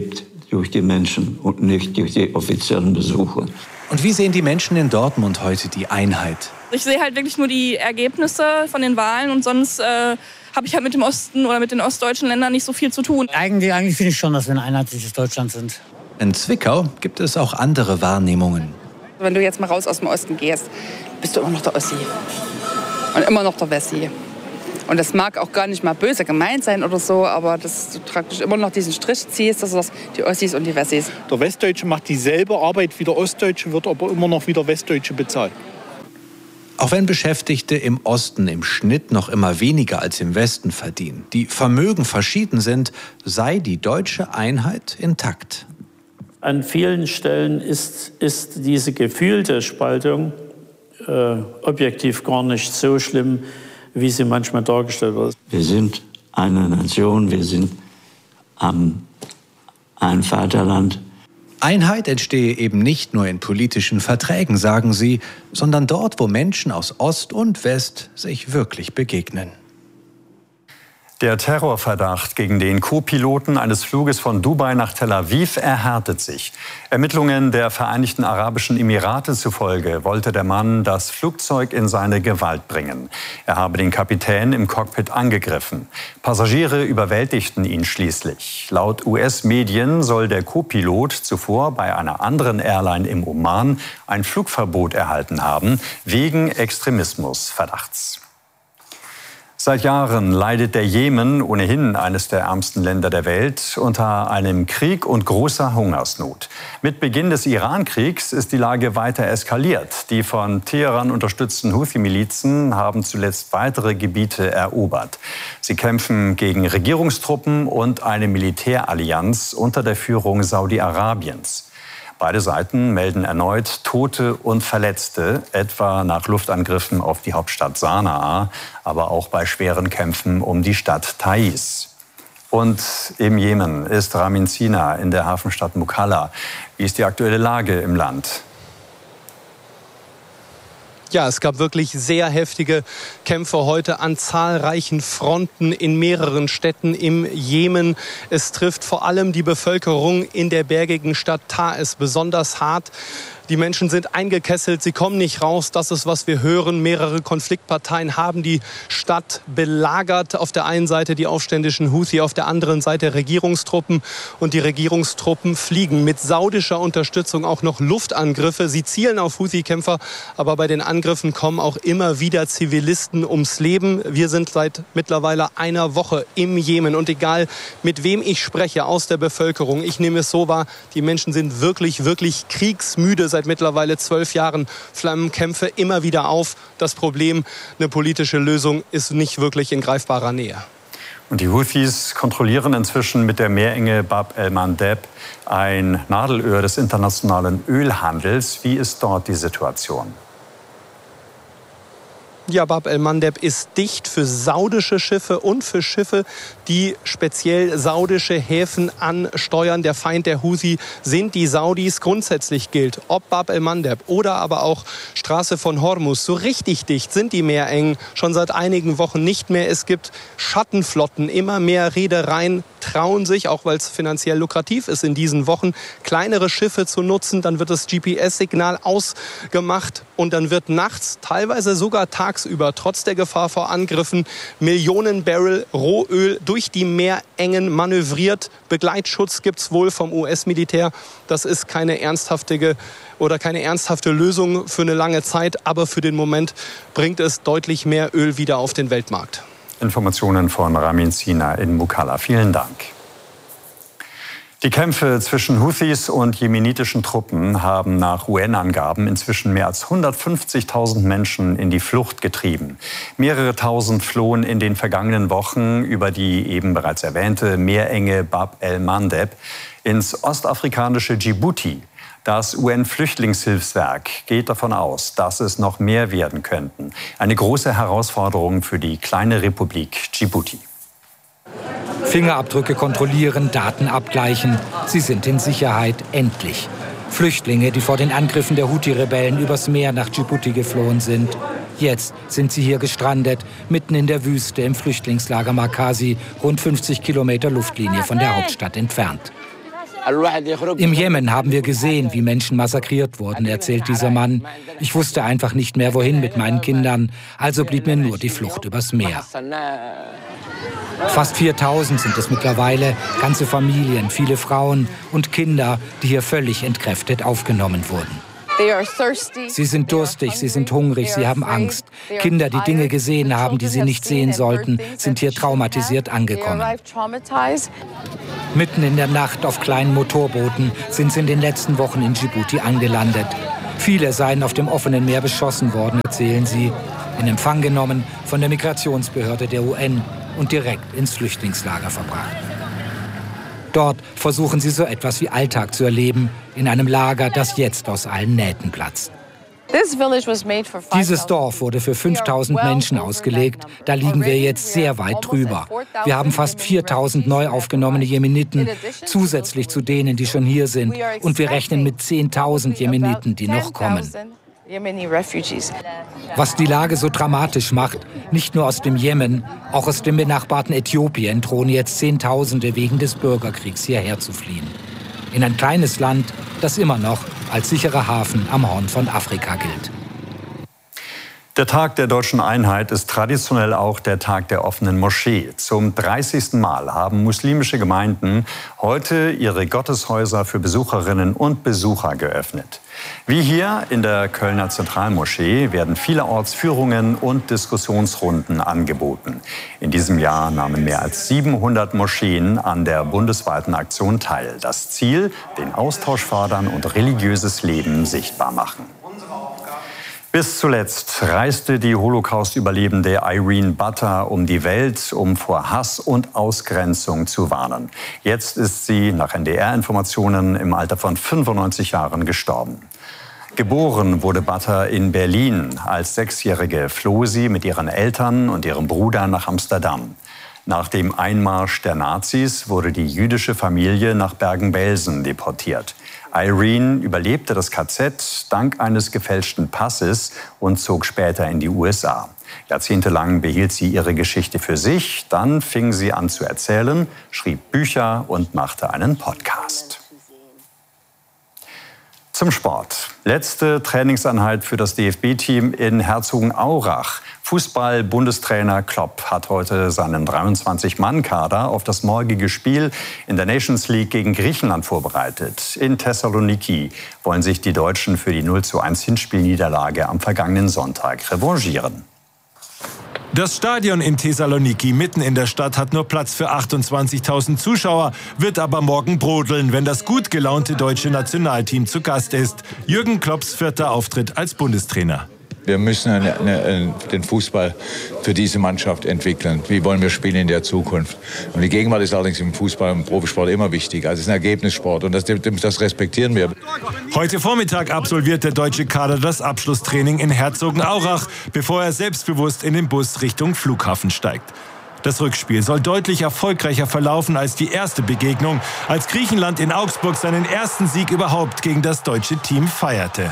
durch die Menschen und nicht durch die offiziellen Besuche. Und wie sehen die Menschen in Dortmund heute die Einheit? Ich sehe halt wirklich nur die Ergebnisse von den Wahlen und sonst äh, habe ich halt mit dem Osten oder mit den ostdeutschen Ländern nicht so viel zu tun. Eigentlich, eigentlich finde ich schon, dass wir ein einheitliches Deutschland sind. In Zwickau gibt es auch andere Wahrnehmungen. Wenn du jetzt mal raus aus dem Osten gehst, bist du immer noch der Ossi und immer noch der Wessi. Und das mag auch gar nicht mal böse gemeint sein oder so, aber dass du praktisch immer noch diesen Strich ziehst, dass das die Ossis und die Wessis. Der Westdeutsche macht dieselbe Arbeit wie der Ostdeutsche, wird aber immer noch wie der Westdeutsche bezahlt. Auch wenn Beschäftigte im Osten im Schnitt noch immer weniger als im Westen verdienen, die Vermögen verschieden sind, sei die deutsche Einheit intakt. An vielen Stellen ist, ist diese gefühlte Spaltung äh, objektiv gar nicht so schlimm, wie sie manchmal dargestellt wird. Wir sind eine Nation, wir sind ähm, ein Vaterland. Einheit entstehe eben nicht nur in politischen Verträgen, sagen sie, sondern dort, wo Menschen aus Ost und West sich wirklich begegnen. Der Terrorverdacht gegen den Co-Piloten eines Fluges von Dubai nach Tel Aviv erhärtet sich. Ermittlungen der Vereinigten Arabischen Emirate zufolge wollte der Mann das Flugzeug in seine Gewalt bringen. Er habe den Kapitän im Cockpit angegriffen. Passagiere überwältigten ihn schließlich. Laut U S-Medien soll der Co-Pilot zuvor bei einer anderen Airline im Oman ein Flugverbot erhalten haben, wegen Extremismusverdachts. Seit Jahren leidet der Jemen, ohnehin eines der ärmsten Länder der Welt, unter einem Krieg und großer Hungersnot. Mit Beginn des Iran-Kriegs ist die Lage weiter eskaliert. Die von Teheran unterstützten Houthi-Milizen haben zuletzt weitere Gebiete erobert. Sie kämpfen gegen Regierungstruppen und eine Militärallianz unter der Führung Saudi-Arabiens. Beide Seiten melden erneut Tote und Verletzte, etwa nach Luftangriffen auf die Hauptstadt Sanaa, aber auch bei schweren Kämpfen um die Stadt Taiz. Und im Jemen ist Ramin Sina in der Hafenstadt Mukalla. Wie ist die aktuelle Lage im Land? Ja, es gab wirklich sehr heftige Kämpfe heute an zahlreichen Fronten in mehreren Städten im Jemen. Es trifft vor allem die Bevölkerung in der bergigen Stadt Taiz besonders hart. Die Menschen sind eingekesselt, sie kommen nicht raus. Das ist, was wir hören. Mehrere Konfliktparteien haben die Stadt belagert. Auf der einen Seite die aufständischen Houthi, auf der anderen Seite Regierungstruppen. Und die Regierungstruppen fliegen mit saudischer Unterstützung auch noch Luftangriffe. Sie zielen auf Houthi-Kämpfer, aber bei den Angriffen kommen auch immer wieder Zivilisten ums Leben. Wir sind seit mittlerweile einer Woche im Jemen. Und egal, mit wem ich spreche aus der Bevölkerung, ich nehme es so wahr, die Menschen sind wirklich, wirklich kriegsmüde. Seit mittlerweile zwölf Jahren flammen Kämpfe immer wieder auf. Das Problem, eine politische Lösung ist nicht wirklich in greifbarer Nähe. Und die Houthis kontrollieren inzwischen mit der Meerenge Bab el-Mandeb ein Nadelöhr des internationalen Ölhandels. Wie ist dort die Situation? Ja, Bab el-Mandeb ist dicht für saudische Schiffe und für Schiffe, die speziell saudische Häfen ansteuern. Der Feind der Houthi sind die Saudis. Grundsätzlich gilt, ob Bab el-Mandeb oder aber auch Straße von Hormuz, so richtig dicht sind die Meerengen schon seit einigen Wochen nicht mehr. Es gibt Schattenflotten, immer mehr Reedereien trauen sich, auch weil es finanziell lukrativ ist in diesen Wochen, kleinere Schiffe zu nutzen. Dann wird das G P S-Signal ausgemacht und dann wird nachts, teilweise sogar tagsüber, trotz der Gefahr vor Angriffen, Millionen Barrel Rohöl durch die Meerengen manövriert. Begleitschutz gibt es wohl vom U S-Militär. Das ist keine ernsthafte oder keine ernsthafte Lösung für eine lange Zeit, aber für den Moment bringt es deutlich mehr Öl wieder auf den Weltmarkt. Informationen von Ramin Sina in Mukalla. Vielen Dank. Die Kämpfe zwischen Houthis und jemenitischen Truppen haben nach U N-Angaben inzwischen mehr als hundertfünfzigtausend Menschen in die Flucht getrieben. Mehrere tausend flohen in den vergangenen Wochen über die eben bereits erwähnte Meerenge Bab el-Mandeb ins ostafrikanische Djibouti. Das U N-Flüchtlingshilfswerk geht davon aus, dass es noch mehr werden könnten. Eine große Herausforderung für die kleine Republik Djibouti. Fingerabdrücke kontrollieren, Daten abgleichen. Sie sind in Sicherheit, endlich. Flüchtlinge, die vor den Angriffen der Houthi-Rebellen übers Meer nach Djibouti geflohen sind. Jetzt sind sie hier gestrandet, mitten in der Wüste im Flüchtlingslager Markazi, rund fünfzig Kilometer Luftlinie von der Hauptstadt entfernt. Im Jemen haben wir gesehen, wie Menschen massakriert wurden, erzählt dieser Mann. Ich wusste einfach nicht mehr, wohin mit meinen Kindern, also blieb mir nur die Flucht übers Meer. Fast viertausend sind es mittlerweile, ganze Familien, viele Frauen und Kinder, die hier völlig entkräftet aufgenommen wurden. Sie sind durstig, sie sind hungrig, sie haben Angst. Kinder, die Dinge gesehen haben, die sie nicht sehen sollten, sind hier traumatisiert angekommen. Mitten in der Nacht auf kleinen Motorbooten sind sie in den letzten Wochen in Djibouti angelandet. Viele seien auf dem offenen Meer beschossen worden, erzählen sie. In Empfang genommen von der Migrationsbehörde der U N und direkt ins Flüchtlingslager verbracht. Dort versuchen sie so etwas wie Alltag zu erleben, in einem Lager, das jetzt aus allen Nähten platzt. Dieses Dorf wurde für fünftausend Menschen ausgelegt. Da liegen wir jetzt sehr weit drüber. Wir haben fast viertausend neu aufgenommene Jemeniten, zusätzlich zu denen, die schon hier sind. Und wir rechnen mit zehntausend Jemeniten, die noch kommen. Was die Lage so dramatisch macht, nicht nur aus dem Jemen, auch aus dem benachbarten Äthiopien drohen jetzt Zehntausende wegen des Bürgerkriegs hierher zu fliehen. In ein kleines Land, das immer noch als sicherer Hafen am Horn von Afrika gilt. Der Tag der deutschen Einheit ist traditionell auch der Tag der offenen Moschee. Zum dreißigsten Mal haben muslimische Gemeinden heute ihre Gotteshäuser für Besucherinnen und Besucher geöffnet. Wie hier in der Kölner Zentralmoschee werden vielerorts Führungen und Diskussionsrunden angeboten. In diesem Jahr nahmen mehr als siebenhundert Moscheen an der bundesweiten Aktion teil. Das Ziel, den Austausch fördern und religiöses Leben sichtbar machen. Bis zuletzt reiste die Holocaust-Überlebende Irene Butter um die Welt, um vor Hass und Ausgrenzung zu warnen. Jetzt ist sie nach N D R-Informationen im Alter von fünfundneunzig Jahren gestorben. Geboren wurde Butter in Berlin. Als Sechsjährige floh sie mit ihren Eltern und ihrem Bruder nach Amsterdam. Nach dem Einmarsch der Nazis wurde die jüdische Familie nach Bergen-Belsen deportiert. Irene überlebte das K Z dank eines gefälschten Passes und zog später in die U S A. Jahrzehntelang behielt sie ihre Geschichte für sich, dann fing sie an zu erzählen, schrieb Bücher und machte einen Podcast. Zum Sport. Letzte Trainingseinheit für das D F B-Team in Herzogenaurach. Fußball-Bundestrainer Klopp hat heute seinen dreiundzwanzig-Mann-Kader auf das morgige Spiel in der Nations League gegen Griechenland vorbereitet. In Thessaloniki wollen sich die Deutschen für die null zu eins Hinspielniederlage am vergangenen Sonntag revanchieren. Das Stadion in Thessaloniki mitten in der Stadt hat nur Platz für achtundzwanzigtausend Zuschauer, wird aber morgen brodeln, wenn das gut gelaunte deutsche Nationalteam zu Gast ist. Jürgen Klopps vierter Auftritt als Bundestrainer. Wir müssen eine, eine, den Fußball für diese Mannschaft entwickeln. Wie wollen wir spielen in der Zukunft? Und die Gegenwart ist allerdings im Fußball und im Profisport immer wichtig. Also es ist ein Ergebnissport und das, das respektieren wir. Heute Vormittag absolviert der deutsche Kader das Abschlusstraining in Herzogenaurach, bevor er selbstbewusst in den Bus Richtung Flughafen steigt. Das Rückspiel soll deutlich erfolgreicher verlaufen als die erste Begegnung, als Griechenland in Augsburg seinen ersten Sieg überhaupt gegen das deutsche Team feierte.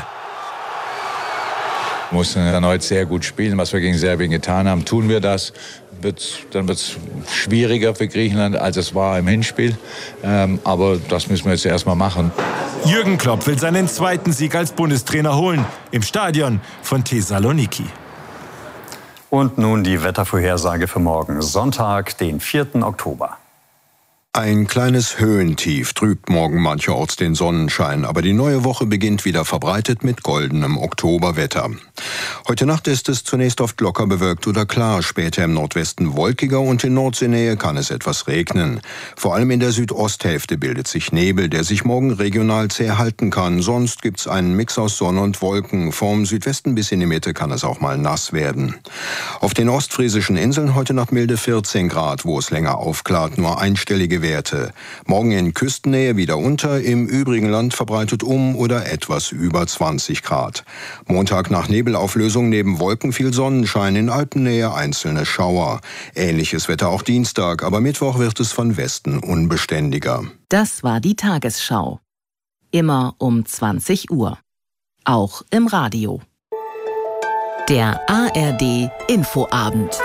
Wir mussten erneut sehr gut spielen, was wir gegen Serbien getan haben. Tun wir das, wird's, dann wird es schwieriger für Griechenland, als es war im Hinspiel. Ähm, aber das müssen wir jetzt erstmal machen. Jürgen Klopp will seinen zweiten Sieg als Bundestrainer holen, im Stadion von Thessaloniki. Und nun die Wettervorhersage für morgen, Sonntag, den vierten Oktober. Ein kleines Höhentief trübt morgen mancherorts den Sonnenschein, aber die neue Woche beginnt wieder verbreitet mit goldenem Oktoberwetter. Heute Nacht ist es zunächst oft locker bewölkt oder klar, später im Nordwesten wolkiger und in Nordseenähe kann es etwas regnen. Vor allem in der Südosthälfte bildet sich Nebel, der sich morgen regional zäh halten kann. Sonst gibt's einen Mix aus Sonne und Wolken. Vom Südwesten bis in die Mitte kann es auch mal nass werden. Auf den ostfriesischen Inseln heute Nacht milde vierzehn Grad, wo es länger aufklart, nur einstellige Werte. Morgen in Küstennähe wieder unter, im übrigen Land verbreitet um oder etwas über zwanzig Grad. Montag nach Nebelauflösung neben Wolken viel Sonnenschein, in Alpennähe einzelne Schauer. Ähnliches Wetter auch Dienstag, aber Mittwoch wird es von Westen unbeständiger. Das war die Tagesschau. Immer um zwanzig Uhr. Auch im Radio. Der A R D Infoabend.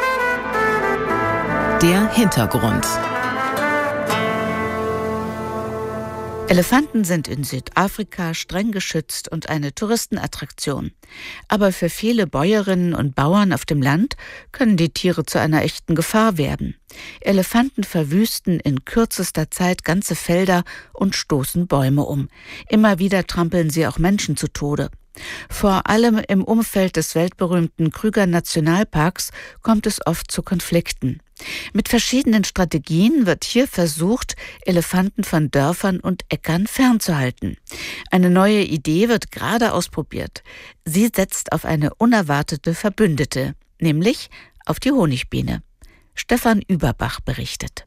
Der Hintergrund. Elefanten sind in Südafrika streng geschützt und eine Touristenattraktion. Aber für viele Bäuerinnen und Bauern auf dem Land können die Tiere zu einer echten Gefahr werden. Elefanten verwüsten in kürzester Zeit ganze Felder und stoßen Bäume um. Immer wieder trampeln sie auch Menschen zu Tode. Vor allem im Umfeld des weltberühmten Kruger-Nationalparks kommt es oft zu Konflikten. Mit verschiedenen Strategien wird hier versucht, Elefanten von Dörfern und Äckern fernzuhalten. Eine neue Idee wird gerade ausprobiert. Sie setzt auf eine unerwartete Verbündete, nämlich auf die Honigbiene. Stefan Überbach berichtet.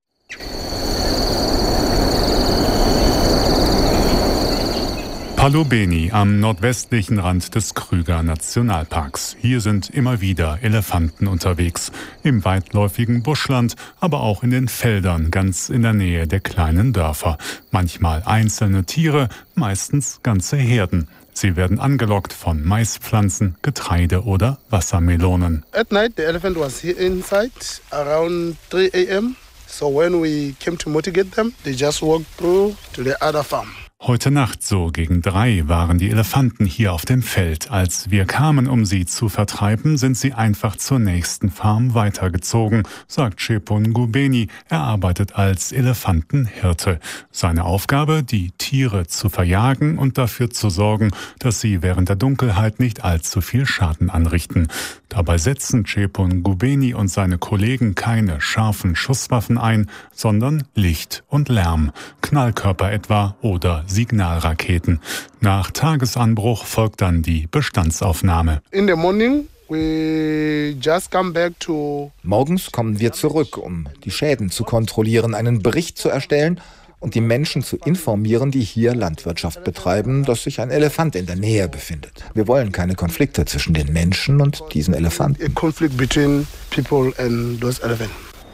Palobeni am nordwestlichen Rand des Kruger Nationalparks. Hier sind immer wieder Elefanten unterwegs. Im weitläufigen Buschland, aber auch in den Feldern ganz in der Nähe der kleinen Dörfer. Manchmal einzelne Tiere, meistens ganze Herden. Sie werden angelockt von Maispflanzen, Getreide oder Wassermelonen. At night the elephant was here inside around three a m So when we came to mitigate them, they just walked through to the other farm. Heute Nacht so gegen drei waren die Elefanten hier auf dem Feld. Als wir kamen, um sie zu vertreiben, sind sie einfach zur nächsten Farm weitergezogen, sagt Chepon Ngubeni. Er arbeitet als Elefantenhirte. Seine Aufgabe, die Tiere zu verjagen und dafür zu sorgen, dass sie während der Dunkelheit nicht allzu viel Schaden anrichten. Dabei setzen Chepon Ngubeni und seine Kollegen keine scharfen Schusswaffen ein, sondern Licht und Lärm, Knallkörper etwa oder Signalraketen. Nach Tagesanbruch folgt dann die Bestandsaufnahme. In the morning we just come back to Morgens kommen wir zurück, um die Schäden zu kontrollieren, einen Bericht zu erstellen und die Menschen zu informieren, die hier Landwirtschaft betreiben, dass sich ein Elefant in der Nähe befindet. Wir wollen keine Konflikte zwischen den Menschen und diesen Elefanten. A conflict between people and those elephants.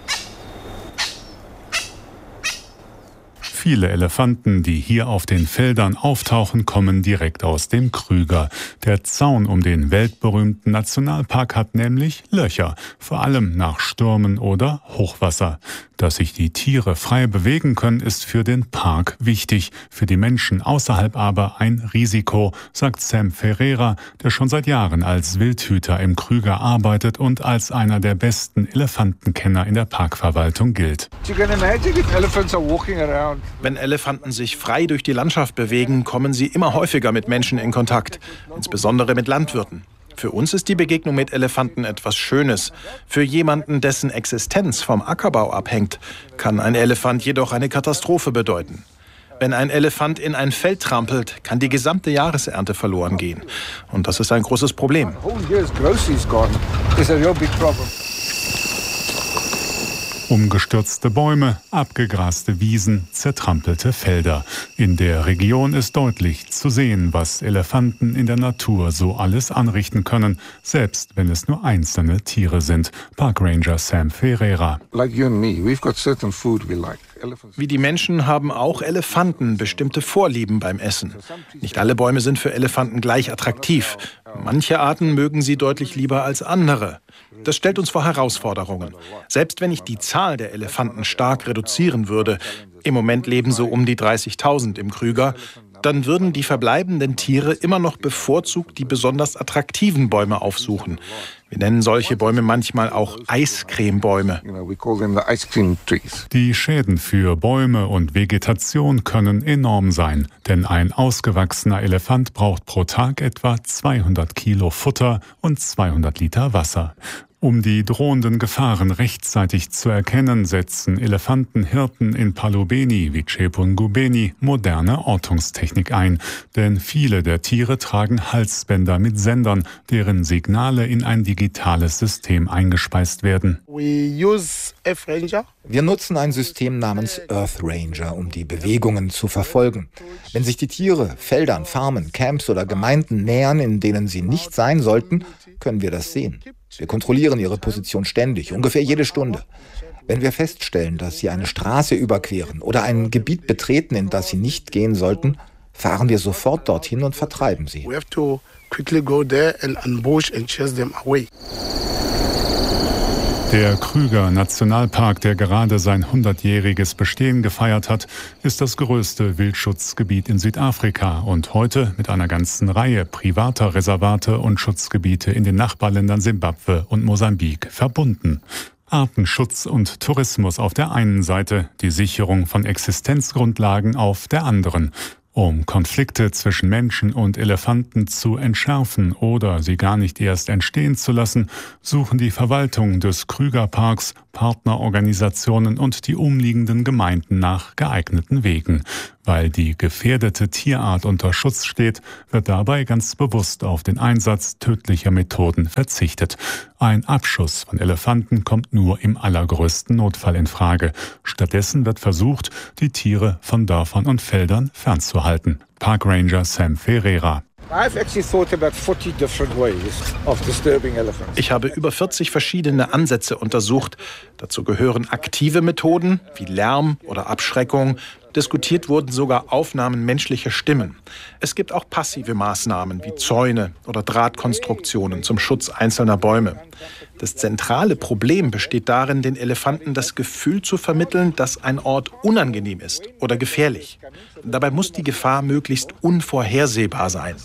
Viele Elefanten, die hier auf den Feldern auftauchen, kommen direkt aus dem Kruger. Der Zaun um den weltberühmten Nationalpark hat nämlich Löcher, vor allem nach Stürmen oder Hochwasser. Dass sich die Tiere frei bewegen können, ist für den Park wichtig, für die Menschen außerhalb aber ein Risiko, sagt Sam Ferreira, der schon seit Jahren als Wildhüter im Kruger arbeitet und als einer der besten Elefantenkenner in der Parkverwaltung gilt. Wenn Elefanten sich frei durch die Landschaft bewegen, kommen sie immer häufiger mit Menschen in Kontakt, insbesondere mit Landwirten. Für uns ist die Begegnung mit Elefanten etwas Schönes. Für jemanden, dessen Existenz vom Ackerbau abhängt, kann ein Elefant jedoch eine Katastrophe bedeuten. Wenn ein Elefant in ein Feld trampelt, kann die gesamte Jahresernte verloren gehen. Und das ist ein großes Problem. Umgestürzte Bäume, abgegraste Wiesen, zertrampelte Felder. In der Region ist deutlich zu sehen, was Elefanten in der Natur so alles anrichten können, selbst wenn es nur einzelne Tiere sind. Parkranger Sam Ferreira. Wie die Menschen haben auch Elefanten bestimmte Vorlieben beim Essen. Nicht alle Bäume sind für Elefanten gleich attraktiv. Manche Arten mögen sie deutlich lieber als andere. Das stellt uns vor Herausforderungen. Selbst wenn ich die Zahl der Elefanten stark reduzieren würde, im Moment leben so um die dreißigtausend im Kruger, dann würden die verbleibenden Tiere immer noch bevorzugt die besonders attraktiven Bäume aufsuchen. Wir nennen solche Bäume manchmal auch Eiscremebäume. Die Schäden für Bäume und Vegetation können enorm sein, denn ein ausgewachsener Elefant braucht pro Tag etwa zweihundert Kilo Futter und zweihundert Liter Wasser. Um die drohenden Gefahren rechtzeitig zu erkennen, setzen Elefantenhirten in Palobeni wie Chepon Ngubeni moderne Ortungstechnik ein. Denn viele der Tiere tragen Halsbänder mit Sendern, deren Signale in ein digitales System eingespeist werden. Wir nutzen ein System namens Earth Ranger, um die Bewegungen zu verfolgen. Wenn sich die Tiere Feldern, Farmen, Camps oder Gemeinden nähern, in denen sie nicht sein sollten, können wir das sehen. Wir kontrollieren ihre Position ständig, ungefähr jede Stunde. Wenn wir feststellen, dass sie eine Straße überqueren oder ein Gebiet betreten, in das sie nicht gehen sollten, fahren wir sofort dorthin und vertreiben sie. We have to quickly go there and ambush and chase them away. Der Krüger-Nationalpark, der gerade sein hundertjähriges Bestehen gefeiert hat, ist das größte Wildschutzgebiet in Südafrika und heute mit einer ganzen Reihe privater Reservate und Schutzgebiete in den Nachbarländern Simbabwe und Mosambik verbunden. Artenschutz und Tourismus auf der einen Seite, die Sicherung von Existenzgrundlagen auf der anderen. Um Konflikte zwischen Menschen und Elefanten zu entschärfen oder sie gar nicht erst entstehen zu lassen, suchen die Verwaltung des Krügerparks, Partnerorganisationen und die umliegenden Gemeinden nach geeigneten Wegen. Weil die gefährdete Tierart unter Schutz steht, wird dabei ganz bewusst auf den Einsatz tödlicher Methoden verzichtet. Ein Abschuss von Elefanten kommt nur im allergrößten Notfall in Frage. Stattdessen wird versucht, die Tiere von Dörfern und Feldern fernzuhalten. Parkranger Sam Ferreira. Ich habe über vierzig verschiedene Ansätze untersucht. Dazu gehören aktive Methoden wie Lärm oder Abschreckung. Diskutiert wurden sogar Aufnahmen menschlicher Stimmen. Es gibt auch passive Maßnahmen wie Zäune oder Drahtkonstruktionen zum Schutz einzelner Bäume. Das zentrale Problem besteht darin, den Elefanten das Gefühl zu vermitteln, dass ein Ort unangenehm ist oder gefährlich. Dabei muss die Gefahr möglichst unvorhersehbar sein.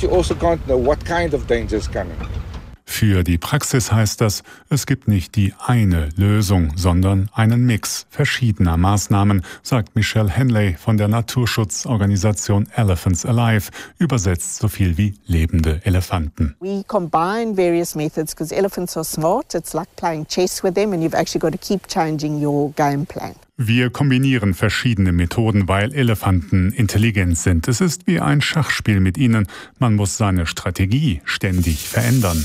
Für die Praxis heißt das, es gibt nicht die eine Lösung, sondern einen Mix verschiedener Maßnahmen, sagt Michelle Henley von der Naturschutzorganisation Elephants Alive, übersetzt so viel wie lebende Elefanten. We combine various methods because elephants are smart. It's like playing chess with them and you've actually got to keep changing your game plan. Wir kombinieren verschiedene Methoden, weil Elefanten intelligent sind. Es ist wie ein Schachspiel mit ihnen. Man muss seine Strategie ständig verändern.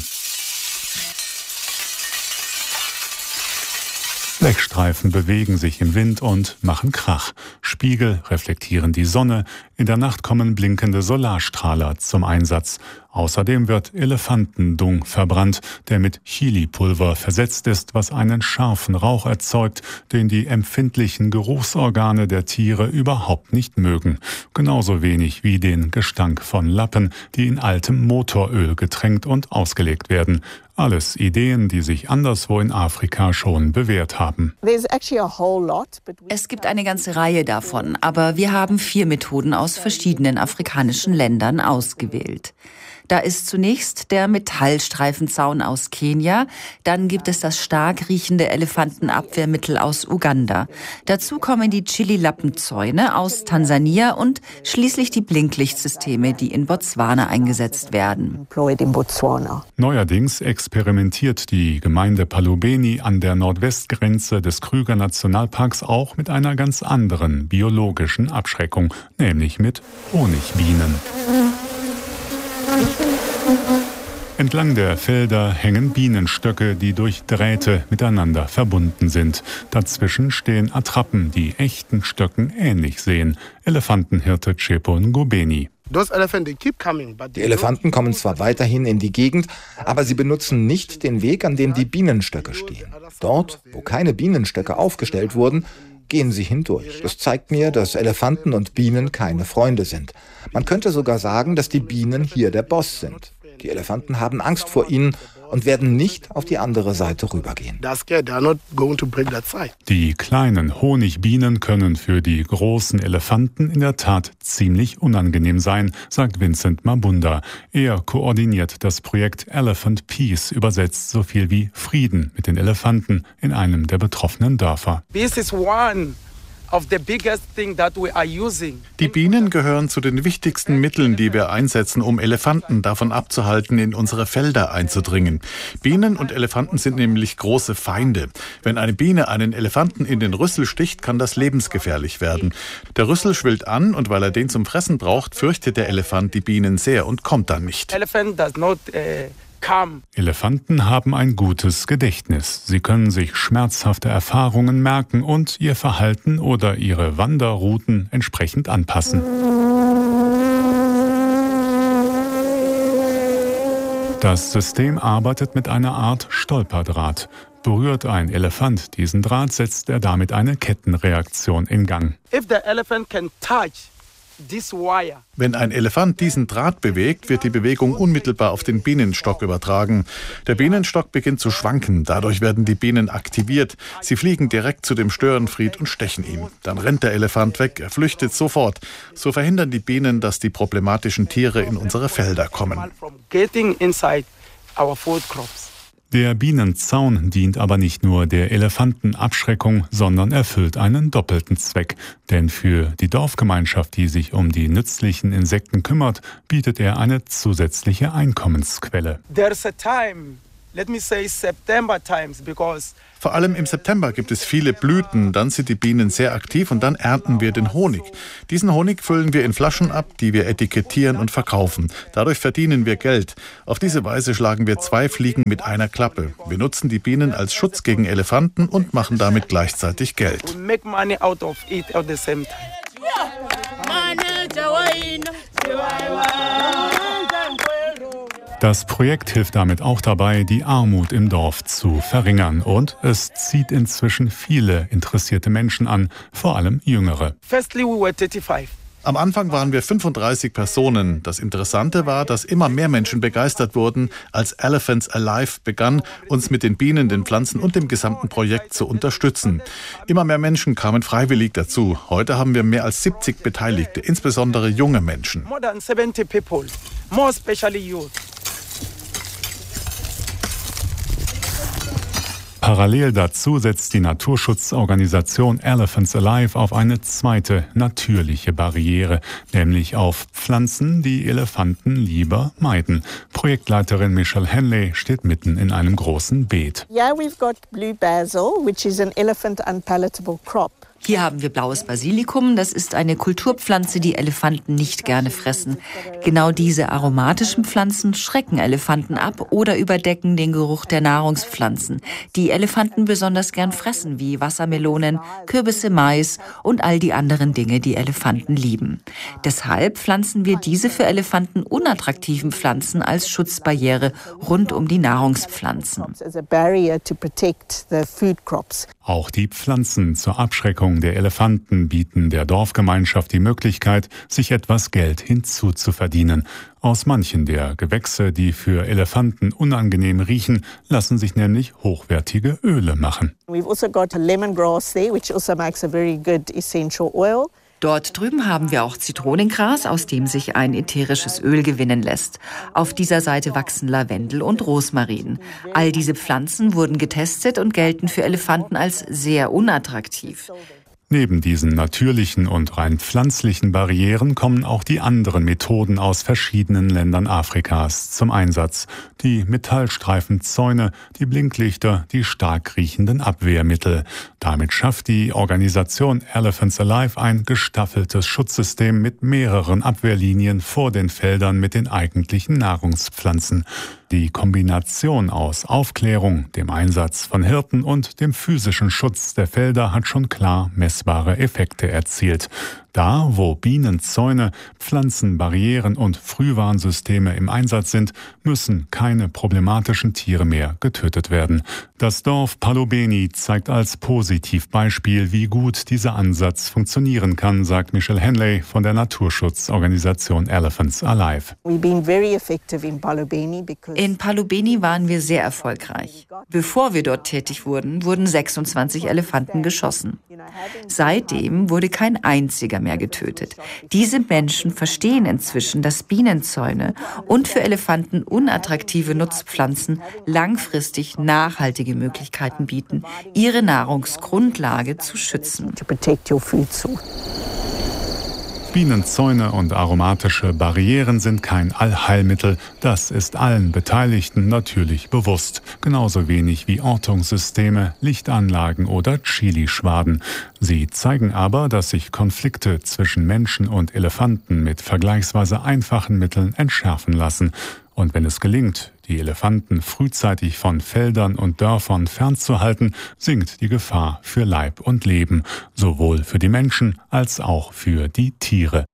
Blechstreifen bewegen sich im Wind und machen Krach. Spiegel reflektieren die Sonne. In der Nacht kommen blinkende Solarstrahler zum Einsatz. Außerdem wird Elefantendung verbrannt, der mit Chilipulver versetzt ist, was einen scharfen Rauch erzeugt, den die empfindlichen Geruchsorgane der Tiere überhaupt nicht mögen. Genauso wenig wie den Gestank von Lappen, die in altem Motoröl getränkt und ausgelegt werden. Alles Ideen, die sich anderswo in Afrika schon bewährt haben. Es gibt eine ganze Reihe davon, aber wir haben vier Methoden aus verschiedenen afrikanischen Ländern ausgewählt. Da ist zunächst der Metallstreifenzaun aus Kenia, dann gibt es das stark riechende Elefantenabwehrmittel aus Uganda. Dazu kommen die Chili-Lappenzäune aus Tansania und schließlich die Blinklichtsysteme, die in Botswana eingesetzt werden. Neuerdings experimentiert die Gemeinde Palubeni an der Nordwestgrenze des Krüger Nationalparks auch mit einer ganz anderen biologischen Abschreckung, nämlich mit Honigbienen. Entlang der Felder hängen Bienenstöcke, die durch Drähte miteinander verbunden sind. Dazwischen stehen Attrappen, die echten Stöcken ähnlich sehen. Elefantenhirte Chepon Ngubeni. Die Elefanten kommen zwar weiterhin in die Gegend, aber sie benutzen nicht den Weg, an dem die Bienenstöcke stehen. Dort, wo keine Bienenstöcke aufgestellt wurden, gehen sie hindurch. Das zeigt mir, dass Elefanten und Bienen keine Freunde sind. Man könnte sogar sagen, dass die Bienen hier der Boss sind. Die Elefanten haben Angst vor ihnen und werden nicht auf die andere Seite rübergehen. Die kleinen Honigbienen können für die großen Elefanten in der Tat ziemlich unangenehm sein, sagt Vincent Mabunda. Er koordiniert das Projekt Elephant Peace, übersetzt so viel wie Frieden mit den Elefanten in einem der betroffenen Dörfer. This is one of the biggest thing that we are using. Die Bienen gehören zu den wichtigsten Mitteln, die wir einsetzen, um Elefanten davon abzuhalten, in unsere Felder einzudringen. Bienen und Elefanten sind nämlich große Feinde. Wenn eine Biene einen Elefanten in den Rüssel sticht, kann das lebensgefährlich werden. Der Rüssel schwillt an und weil er den zum Fressen braucht, fürchtet der Elefant die Bienen sehr und kommt dann nicht. Elephant does not, uh Elefanten haben ein gutes Gedächtnis. Sie können sich schmerzhafte Erfahrungen merken und ihr Verhalten oder ihre Wanderrouten entsprechend anpassen. Das System arbeitet mit einer Art Stolperdraht. Berührt ein Elefant diesen Draht, setzt er damit eine Kettenreaktion in Gang. If the elephant can touch this wire. Wenn ein Elefant diesen Draht bewegt, wird die Bewegung unmittelbar auf den Bienenstock übertragen. Der Bienenstock beginnt zu schwanken, dadurch werden die Bienen aktiviert. Sie fliegen direkt zu dem Störenfried und stechen ihn. Dann rennt der Elefant weg, er flüchtet sofort. So verhindern die Bienen, dass die problematischen Tiere in unsere Felder kommen. Getting inside our food crops. Der Bienenzaun dient aber nicht nur der Elefantenabschreckung, sondern erfüllt einen doppelten Zweck. Denn für die Dorfgemeinschaft, die sich um die nützlichen Insekten kümmert, bietet er eine zusätzliche Einkommensquelle. There's a time, let me say September times, because Vor allem im September gibt es viele Blüten, dann sind die Bienen sehr aktiv und dann ernten wir den Honig. Diesen Honig füllen wir in Flaschen ab, die wir etikettieren und verkaufen. Dadurch verdienen wir Geld. Auf diese Weise schlagen wir zwei Fliegen mit einer Klappe. Wir nutzen die Bienen als Schutz gegen Elefanten und machen damit gleichzeitig Geld. we make money out of it at the same time. Das Projekt hilft damit auch dabei, die Armut im Dorf zu verringern. Und es zieht inzwischen viele interessierte Menschen an, vor allem Jüngere. Firstly, we were thirty-five. Am Anfang waren wir fünfunddreißig Personen. Das Interessante war, dass immer mehr Menschen begeistert wurden, als Elephants Alive begann, uns mit den Bienen, den Pflanzen und dem gesamten Projekt zu unterstützen. Immer mehr Menschen kamen freiwillig dazu. Heute haben wir mehr als siebzig Beteiligte, insbesondere junge Menschen. More than seventy people, more especially youth. Parallel dazu setzt die Naturschutzorganisation Elephants Alive auf eine zweite natürliche Barriere, nämlich auf Pflanzen, die Elefanten lieber meiden. Projektleiterin Michelle Henley steht mitten in einem großen Beet. Yeah, we've got blue basil, which is an elephant unpalatable crop. Hier haben wir blaues Basilikum. Das ist eine Kulturpflanze, die Elefanten nicht gerne fressen. Genau diese aromatischen Pflanzen schrecken Elefanten ab oder überdecken den Geruch der Nahrungspflanzen, die Elefanten besonders gern fressen, wie Wassermelonen, Kürbisse, Mais und all die anderen Dinge, die Elefanten lieben. Deshalb pflanzen wir diese für Elefanten unattraktiven Pflanzen als Schutzbarriere rund um die Nahrungspflanzen. Auch die Pflanzen zur Abschreckung der Elefanten bieten der Dorfgemeinschaft die Möglichkeit, sich etwas Geld hinzuzuverdienen. Aus manchen der Gewächse, die für Elefanten unangenehm riechen, lassen sich nämlich hochwertige Öle machen. We've also got a lemongrass there, which also makes a very good essential oil. Dort drüben haben wir auch Zitronengras, aus dem sich ein ätherisches Öl gewinnen lässt. Auf dieser Seite wachsen Lavendel und Rosmarin. All diese Pflanzen wurden getestet und gelten für Elefanten als sehr unattraktiv. Neben diesen natürlichen und rein pflanzlichen Barrieren kommen auch die anderen Methoden aus verschiedenen Ländern Afrikas zum Einsatz. Die Metallstreifenzäune, die Blinklichter, die stark riechenden Abwehrmittel. Damit schafft die Organisation Elephants Alive ein gestaffeltes Schutzsystem mit mehreren Abwehrlinien vor den Feldern mit den eigentlichen Nahrungspflanzen. Die Kombination aus Aufklärung, dem Einsatz von Hirten und dem physischen Schutz der Felder hat schon klar messbare Effekte erzielt. Da, wo Bienenzäune, Pflanzenbarrieren und Frühwarnsysteme im Einsatz sind, müssen keine problematischen Tiere mehr getötet werden. Das Dorf Palobeni zeigt als Positivbeispiel, wie gut dieser Ansatz funktionieren kann, sagt Michelle Henley von der Naturschutzorganisation Elephants Alive. In Palobeni waren wir sehr erfolgreich. Bevor wir dort tätig wurden, wurden sechsundzwanzig Elefanten geschossen. Seitdem wurde kein einziger mehr getötet. Diese Menschen verstehen inzwischen, dass Bienenzäune und für Elefanten unattraktive Nutzpflanzen langfristig nachhaltige Möglichkeiten bieten, ihre Nahrungsgrundlage zu schützen. Bienenzäune und aromatische Barrieren sind kein Allheilmittel. Das ist allen Beteiligten natürlich bewusst. Genauso wenig wie Ortungssysteme, Lichtanlagen oder Chilischwaden. Sie zeigen aber, dass sich Konflikte zwischen Menschen und Elefanten mit vergleichsweise einfachen Mitteln entschärfen lassen. Und wenn es gelingt, die Elefanten frühzeitig von Feldern und Dörfern fernzuhalten, sinkt die Gefahr für Leib und Leben, sowohl für die Menschen als auch für die Tiere.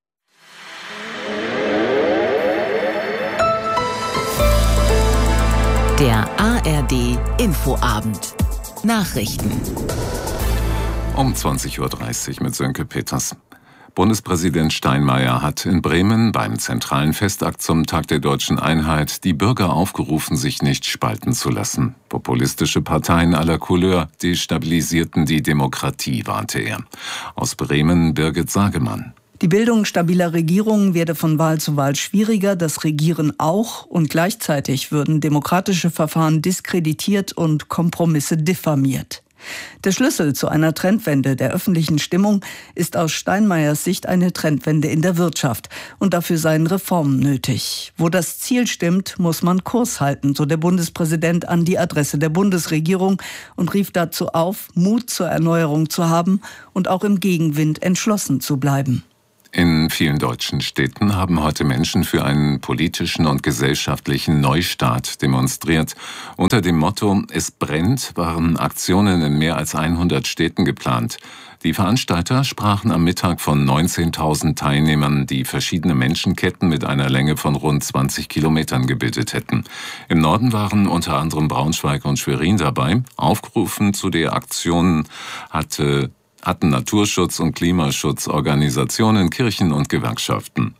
Der A R D Infoabend. Nachrichten. Um zwanzig Uhr dreißig mit Sönke Peters. Bundespräsident Steinmeier hat in Bremen beim zentralen Festakt zum Tag der Deutschen Einheit die Bürger aufgerufen, sich nicht spalten zu lassen. Populistische Parteien aller Couleur destabilisierten die Demokratie, warnte er. Aus Bremen Birgit Sagemann. Die Bildung stabiler Regierungen werde von Wahl zu Wahl schwieriger, das Regieren auch, und gleichzeitig würden demokratische Verfahren diskreditiert und Kompromisse diffamiert. Der Schlüssel zu einer Trendwende der öffentlichen Stimmung ist aus Steinmeiers Sicht eine Trendwende in der Wirtschaft. Und dafür seien Reformen nötig. Wo das Ziel stimmt, muss man Kurs halten, so der Bundespräsident an die Adresse der Bundesregierung und rief dazu auf, Mut zur Erneuerung zu haben und auch im Gegenwind entschlossen zu bleiben. In vielen deutschen Städten haben heute Menschen für einen politischen und gesellschaftlichen Neustart demonstriert. Unter dem Motto »Es brennt« waren Aktionen in mehr als hundert Städten geplant. Die Veranstalter sprachen am Mittag von neunzehntausend Teilnehmern, die verschiedene Menschenketten mit einer Länge von rund zwanzig Kilometern gebildet hätten. Im Norden waren unter anderem Braunschweig und Schwerin dabei. Aufgerufen zu der Aktion hatte hatten Naturschutz- und Klimaschutzorganisationen, Kirchen und Gewerkschaften.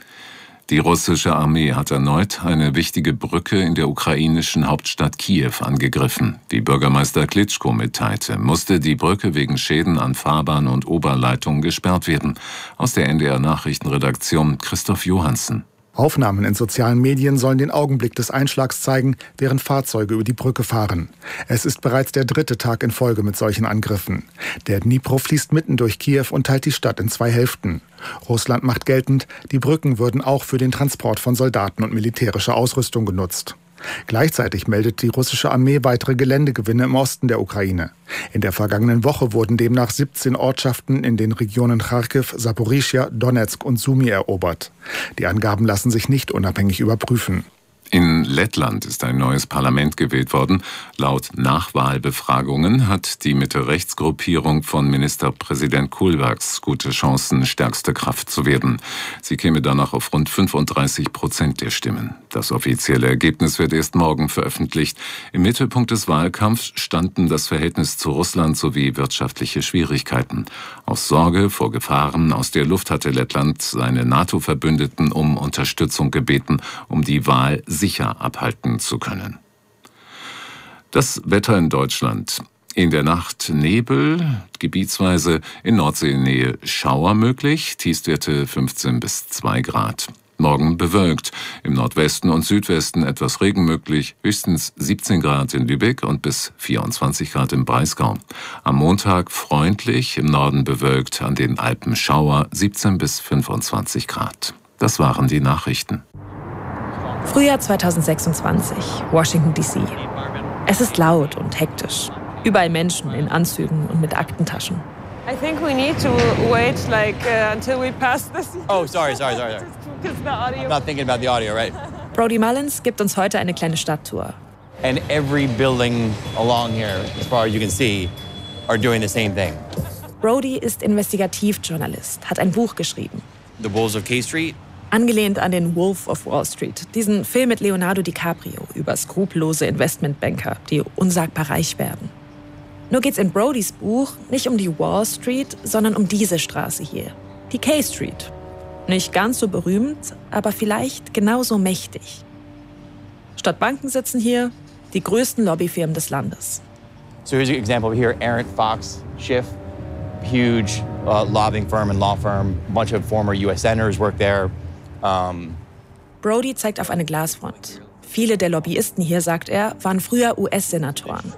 Die russische Armee hat erneut eine wichtige Brücke in der ukrainischen Hauptstadt Kiew angegriffen. Wie Bürgermeister Klitschko mitteilte, musste die Brücke wegen Schäden an Fahrbahn und Oberleitungen gesperrt werden. Aus der N D R-Nachrichtenredaktion Christoph Johansen. Aufnahmen in sozialen Medien sollen den Augenblick des Einschlags zeigen, während Fahrzeuge über die Brücke fahren. Es ist bereits der dritte Tag in Folge mit solchen Angriffen. Der Dnipro fließt mitten durch Kiew und teilt die Stadt in zwei Hälften. Russland macht geltend, die Brücken würden auch für den Transport von Soldaten und militärischer Ausrüstung genutzt. Gleichzeitig meldet die russische Armee weitere Geländegewinne im Osten der Ukraine. In der vergangenen Woche wurden demnach siebzehn Ortschaften in den Regionen Charkiw, Saporischschja, Donezk und Sumy erobert. Die Angaben lassen sich nicht unabhängig überprüfen. In Lettland ist ein neues Parlament gewählt worden. Laut Nachwahlbefragungen hat die Mitte-Rechts-Gruppierung von Ministerpräsident Kulbergs gute Chancen, stärkste Kraft zu werden. Sie käme danach auf rund fünfunddreißig Prozent der Stimmen. Das offizielle Ergebnis wird erst morgen veröffentlicht. Im Mittelpunkt des Wahlkampfs standen das Verhältnis zu Russland sowie wirtschaftliche Schwierigkeiten. Aus Sorge vor Gefahren aus der Luft hatte Lettland seine NATO-Verbündeten um Unterstützung gebeten, um die Wahl sicher abhalten zu können. Das Wetter in Deutschland. In der Nacht Nebel, gebietsweise in Nordseenähe Schauer möglich, Tiefstwerte fünfzehn bis zwei Grad. Morgen bewölkt, im Nordwesten und Südwesten etwas Regen möglich, höchstens siebzehn Grad in Lübeck und bis vierundzwanzig Grad im Breisgau. Am Montag freundlich, im Norden bewölkt, an den Alpen Schauer, siebzehn bis fünfundzwanzig Grad. Das waren die Nachrichten. Frühjahr zweitausendsechsundzwanzig, Washington D C. Es ist laut und hektisch. Überall Menschen in Anzügen und mit Aktentaschen. I think we need to wait like uh, until we pass this. Oh, sorry, sorry, sorry. sorry. Because the audio. I'm not thinking about the audio, right? Brody Mullins gibt uns heute eine kleine Stadttour. And every building along here, as far as you can see, are doing the same thing. Brody ist Investigativjournalist, hat ein Buch geschrieben. The Wolves of K Street. Angelehnt an den Wolf of Wall Street, diesen Film mit Leonardo DiCaprio über skrupellose Investmentbanker, die unsagbar reich werden. Nur geht's in Brodys Buch nicht um die Wall Street, sondern um diese Straße hier, die K Street. Nicht ganz so berühmt, aber vielleicht genauso mächtig. Statt Banken sitzen hier die größten Lobbyfirmen des Landes. So here's an example here, Arent, Fox, Schiff, huge uh, lobbying firm and law firm. A bunch of former U S senators work there. Um, Brody zeigt auf eine Glasfront. Viele der Lobbyisten hier, sagt er, waren früher U S-Senatoren.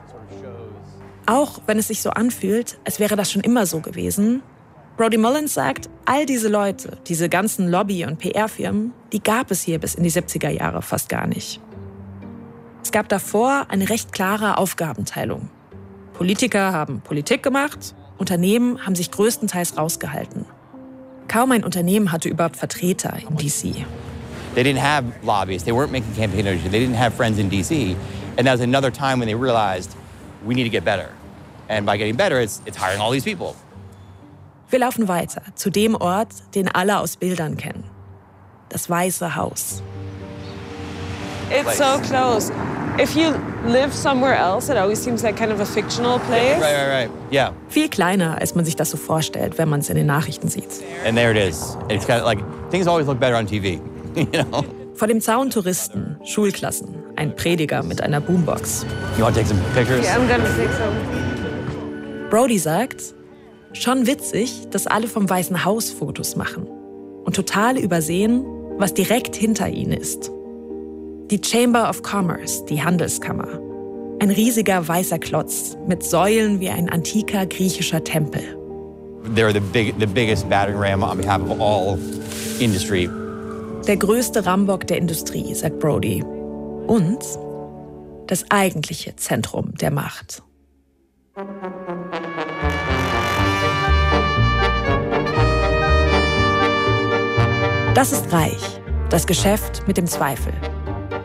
Auch wenn es sich so anfühlt, als wäre das schon immer so gewesen, Brody Mullins sagt, all diese Leute, diese ganzen Lobby- und P R-Firmen, die gab es hier bis in die siebziger Jahre fast gar nicht. Es gab davor eine recht klare Aufgabenteilung. Politiker haben Politik gemacht, Unternehmen haben sich größtenteils rausgehalten. Kaum ein Unternehmen hatte überhaupt Vertreter in D C. They didn't have lobbyists. They weren't making campaign donations. They didn't have friends in D C. And that was another time when they realized we need to get better. And by getting better, it's, it's hiring all these people. Wir laufen weiter zu dem Ort, den alle aus Bildern kennen. Das Weiße Haus. It's so close. If you live somewhere else, it always seems like kind of a fictional place. Right, right, right. Yeah. Viel kleiner, als man sich das so vorstellt, wenn man es in den Nachrichten sieht. And there it is. It's kind of like things always look better on T V. You know? Vor dem Zaun Touristen, Schulklassen, ein Prediger mit einer Boombox. You want to take some pictures? Yeah, I'm gonna take some. Brody sagt, schon witzig, dass alle vom Weißen Haus Fotos machen und total übersehen, was direkt hinter ihnen ist. Die Chamber of Commerce, die Handelskammer. Ein riesiger weißer Klotz mit Säulen wie ein antiker griechischer Tempel. They're the big, the biggest battering ram on behalf of all industry. Der größte Rambock der Industrie, sagt Brody. Und das eigentliche Zentrum der Macht. Das ist Reich, das Geschäft mit dem Zweifel.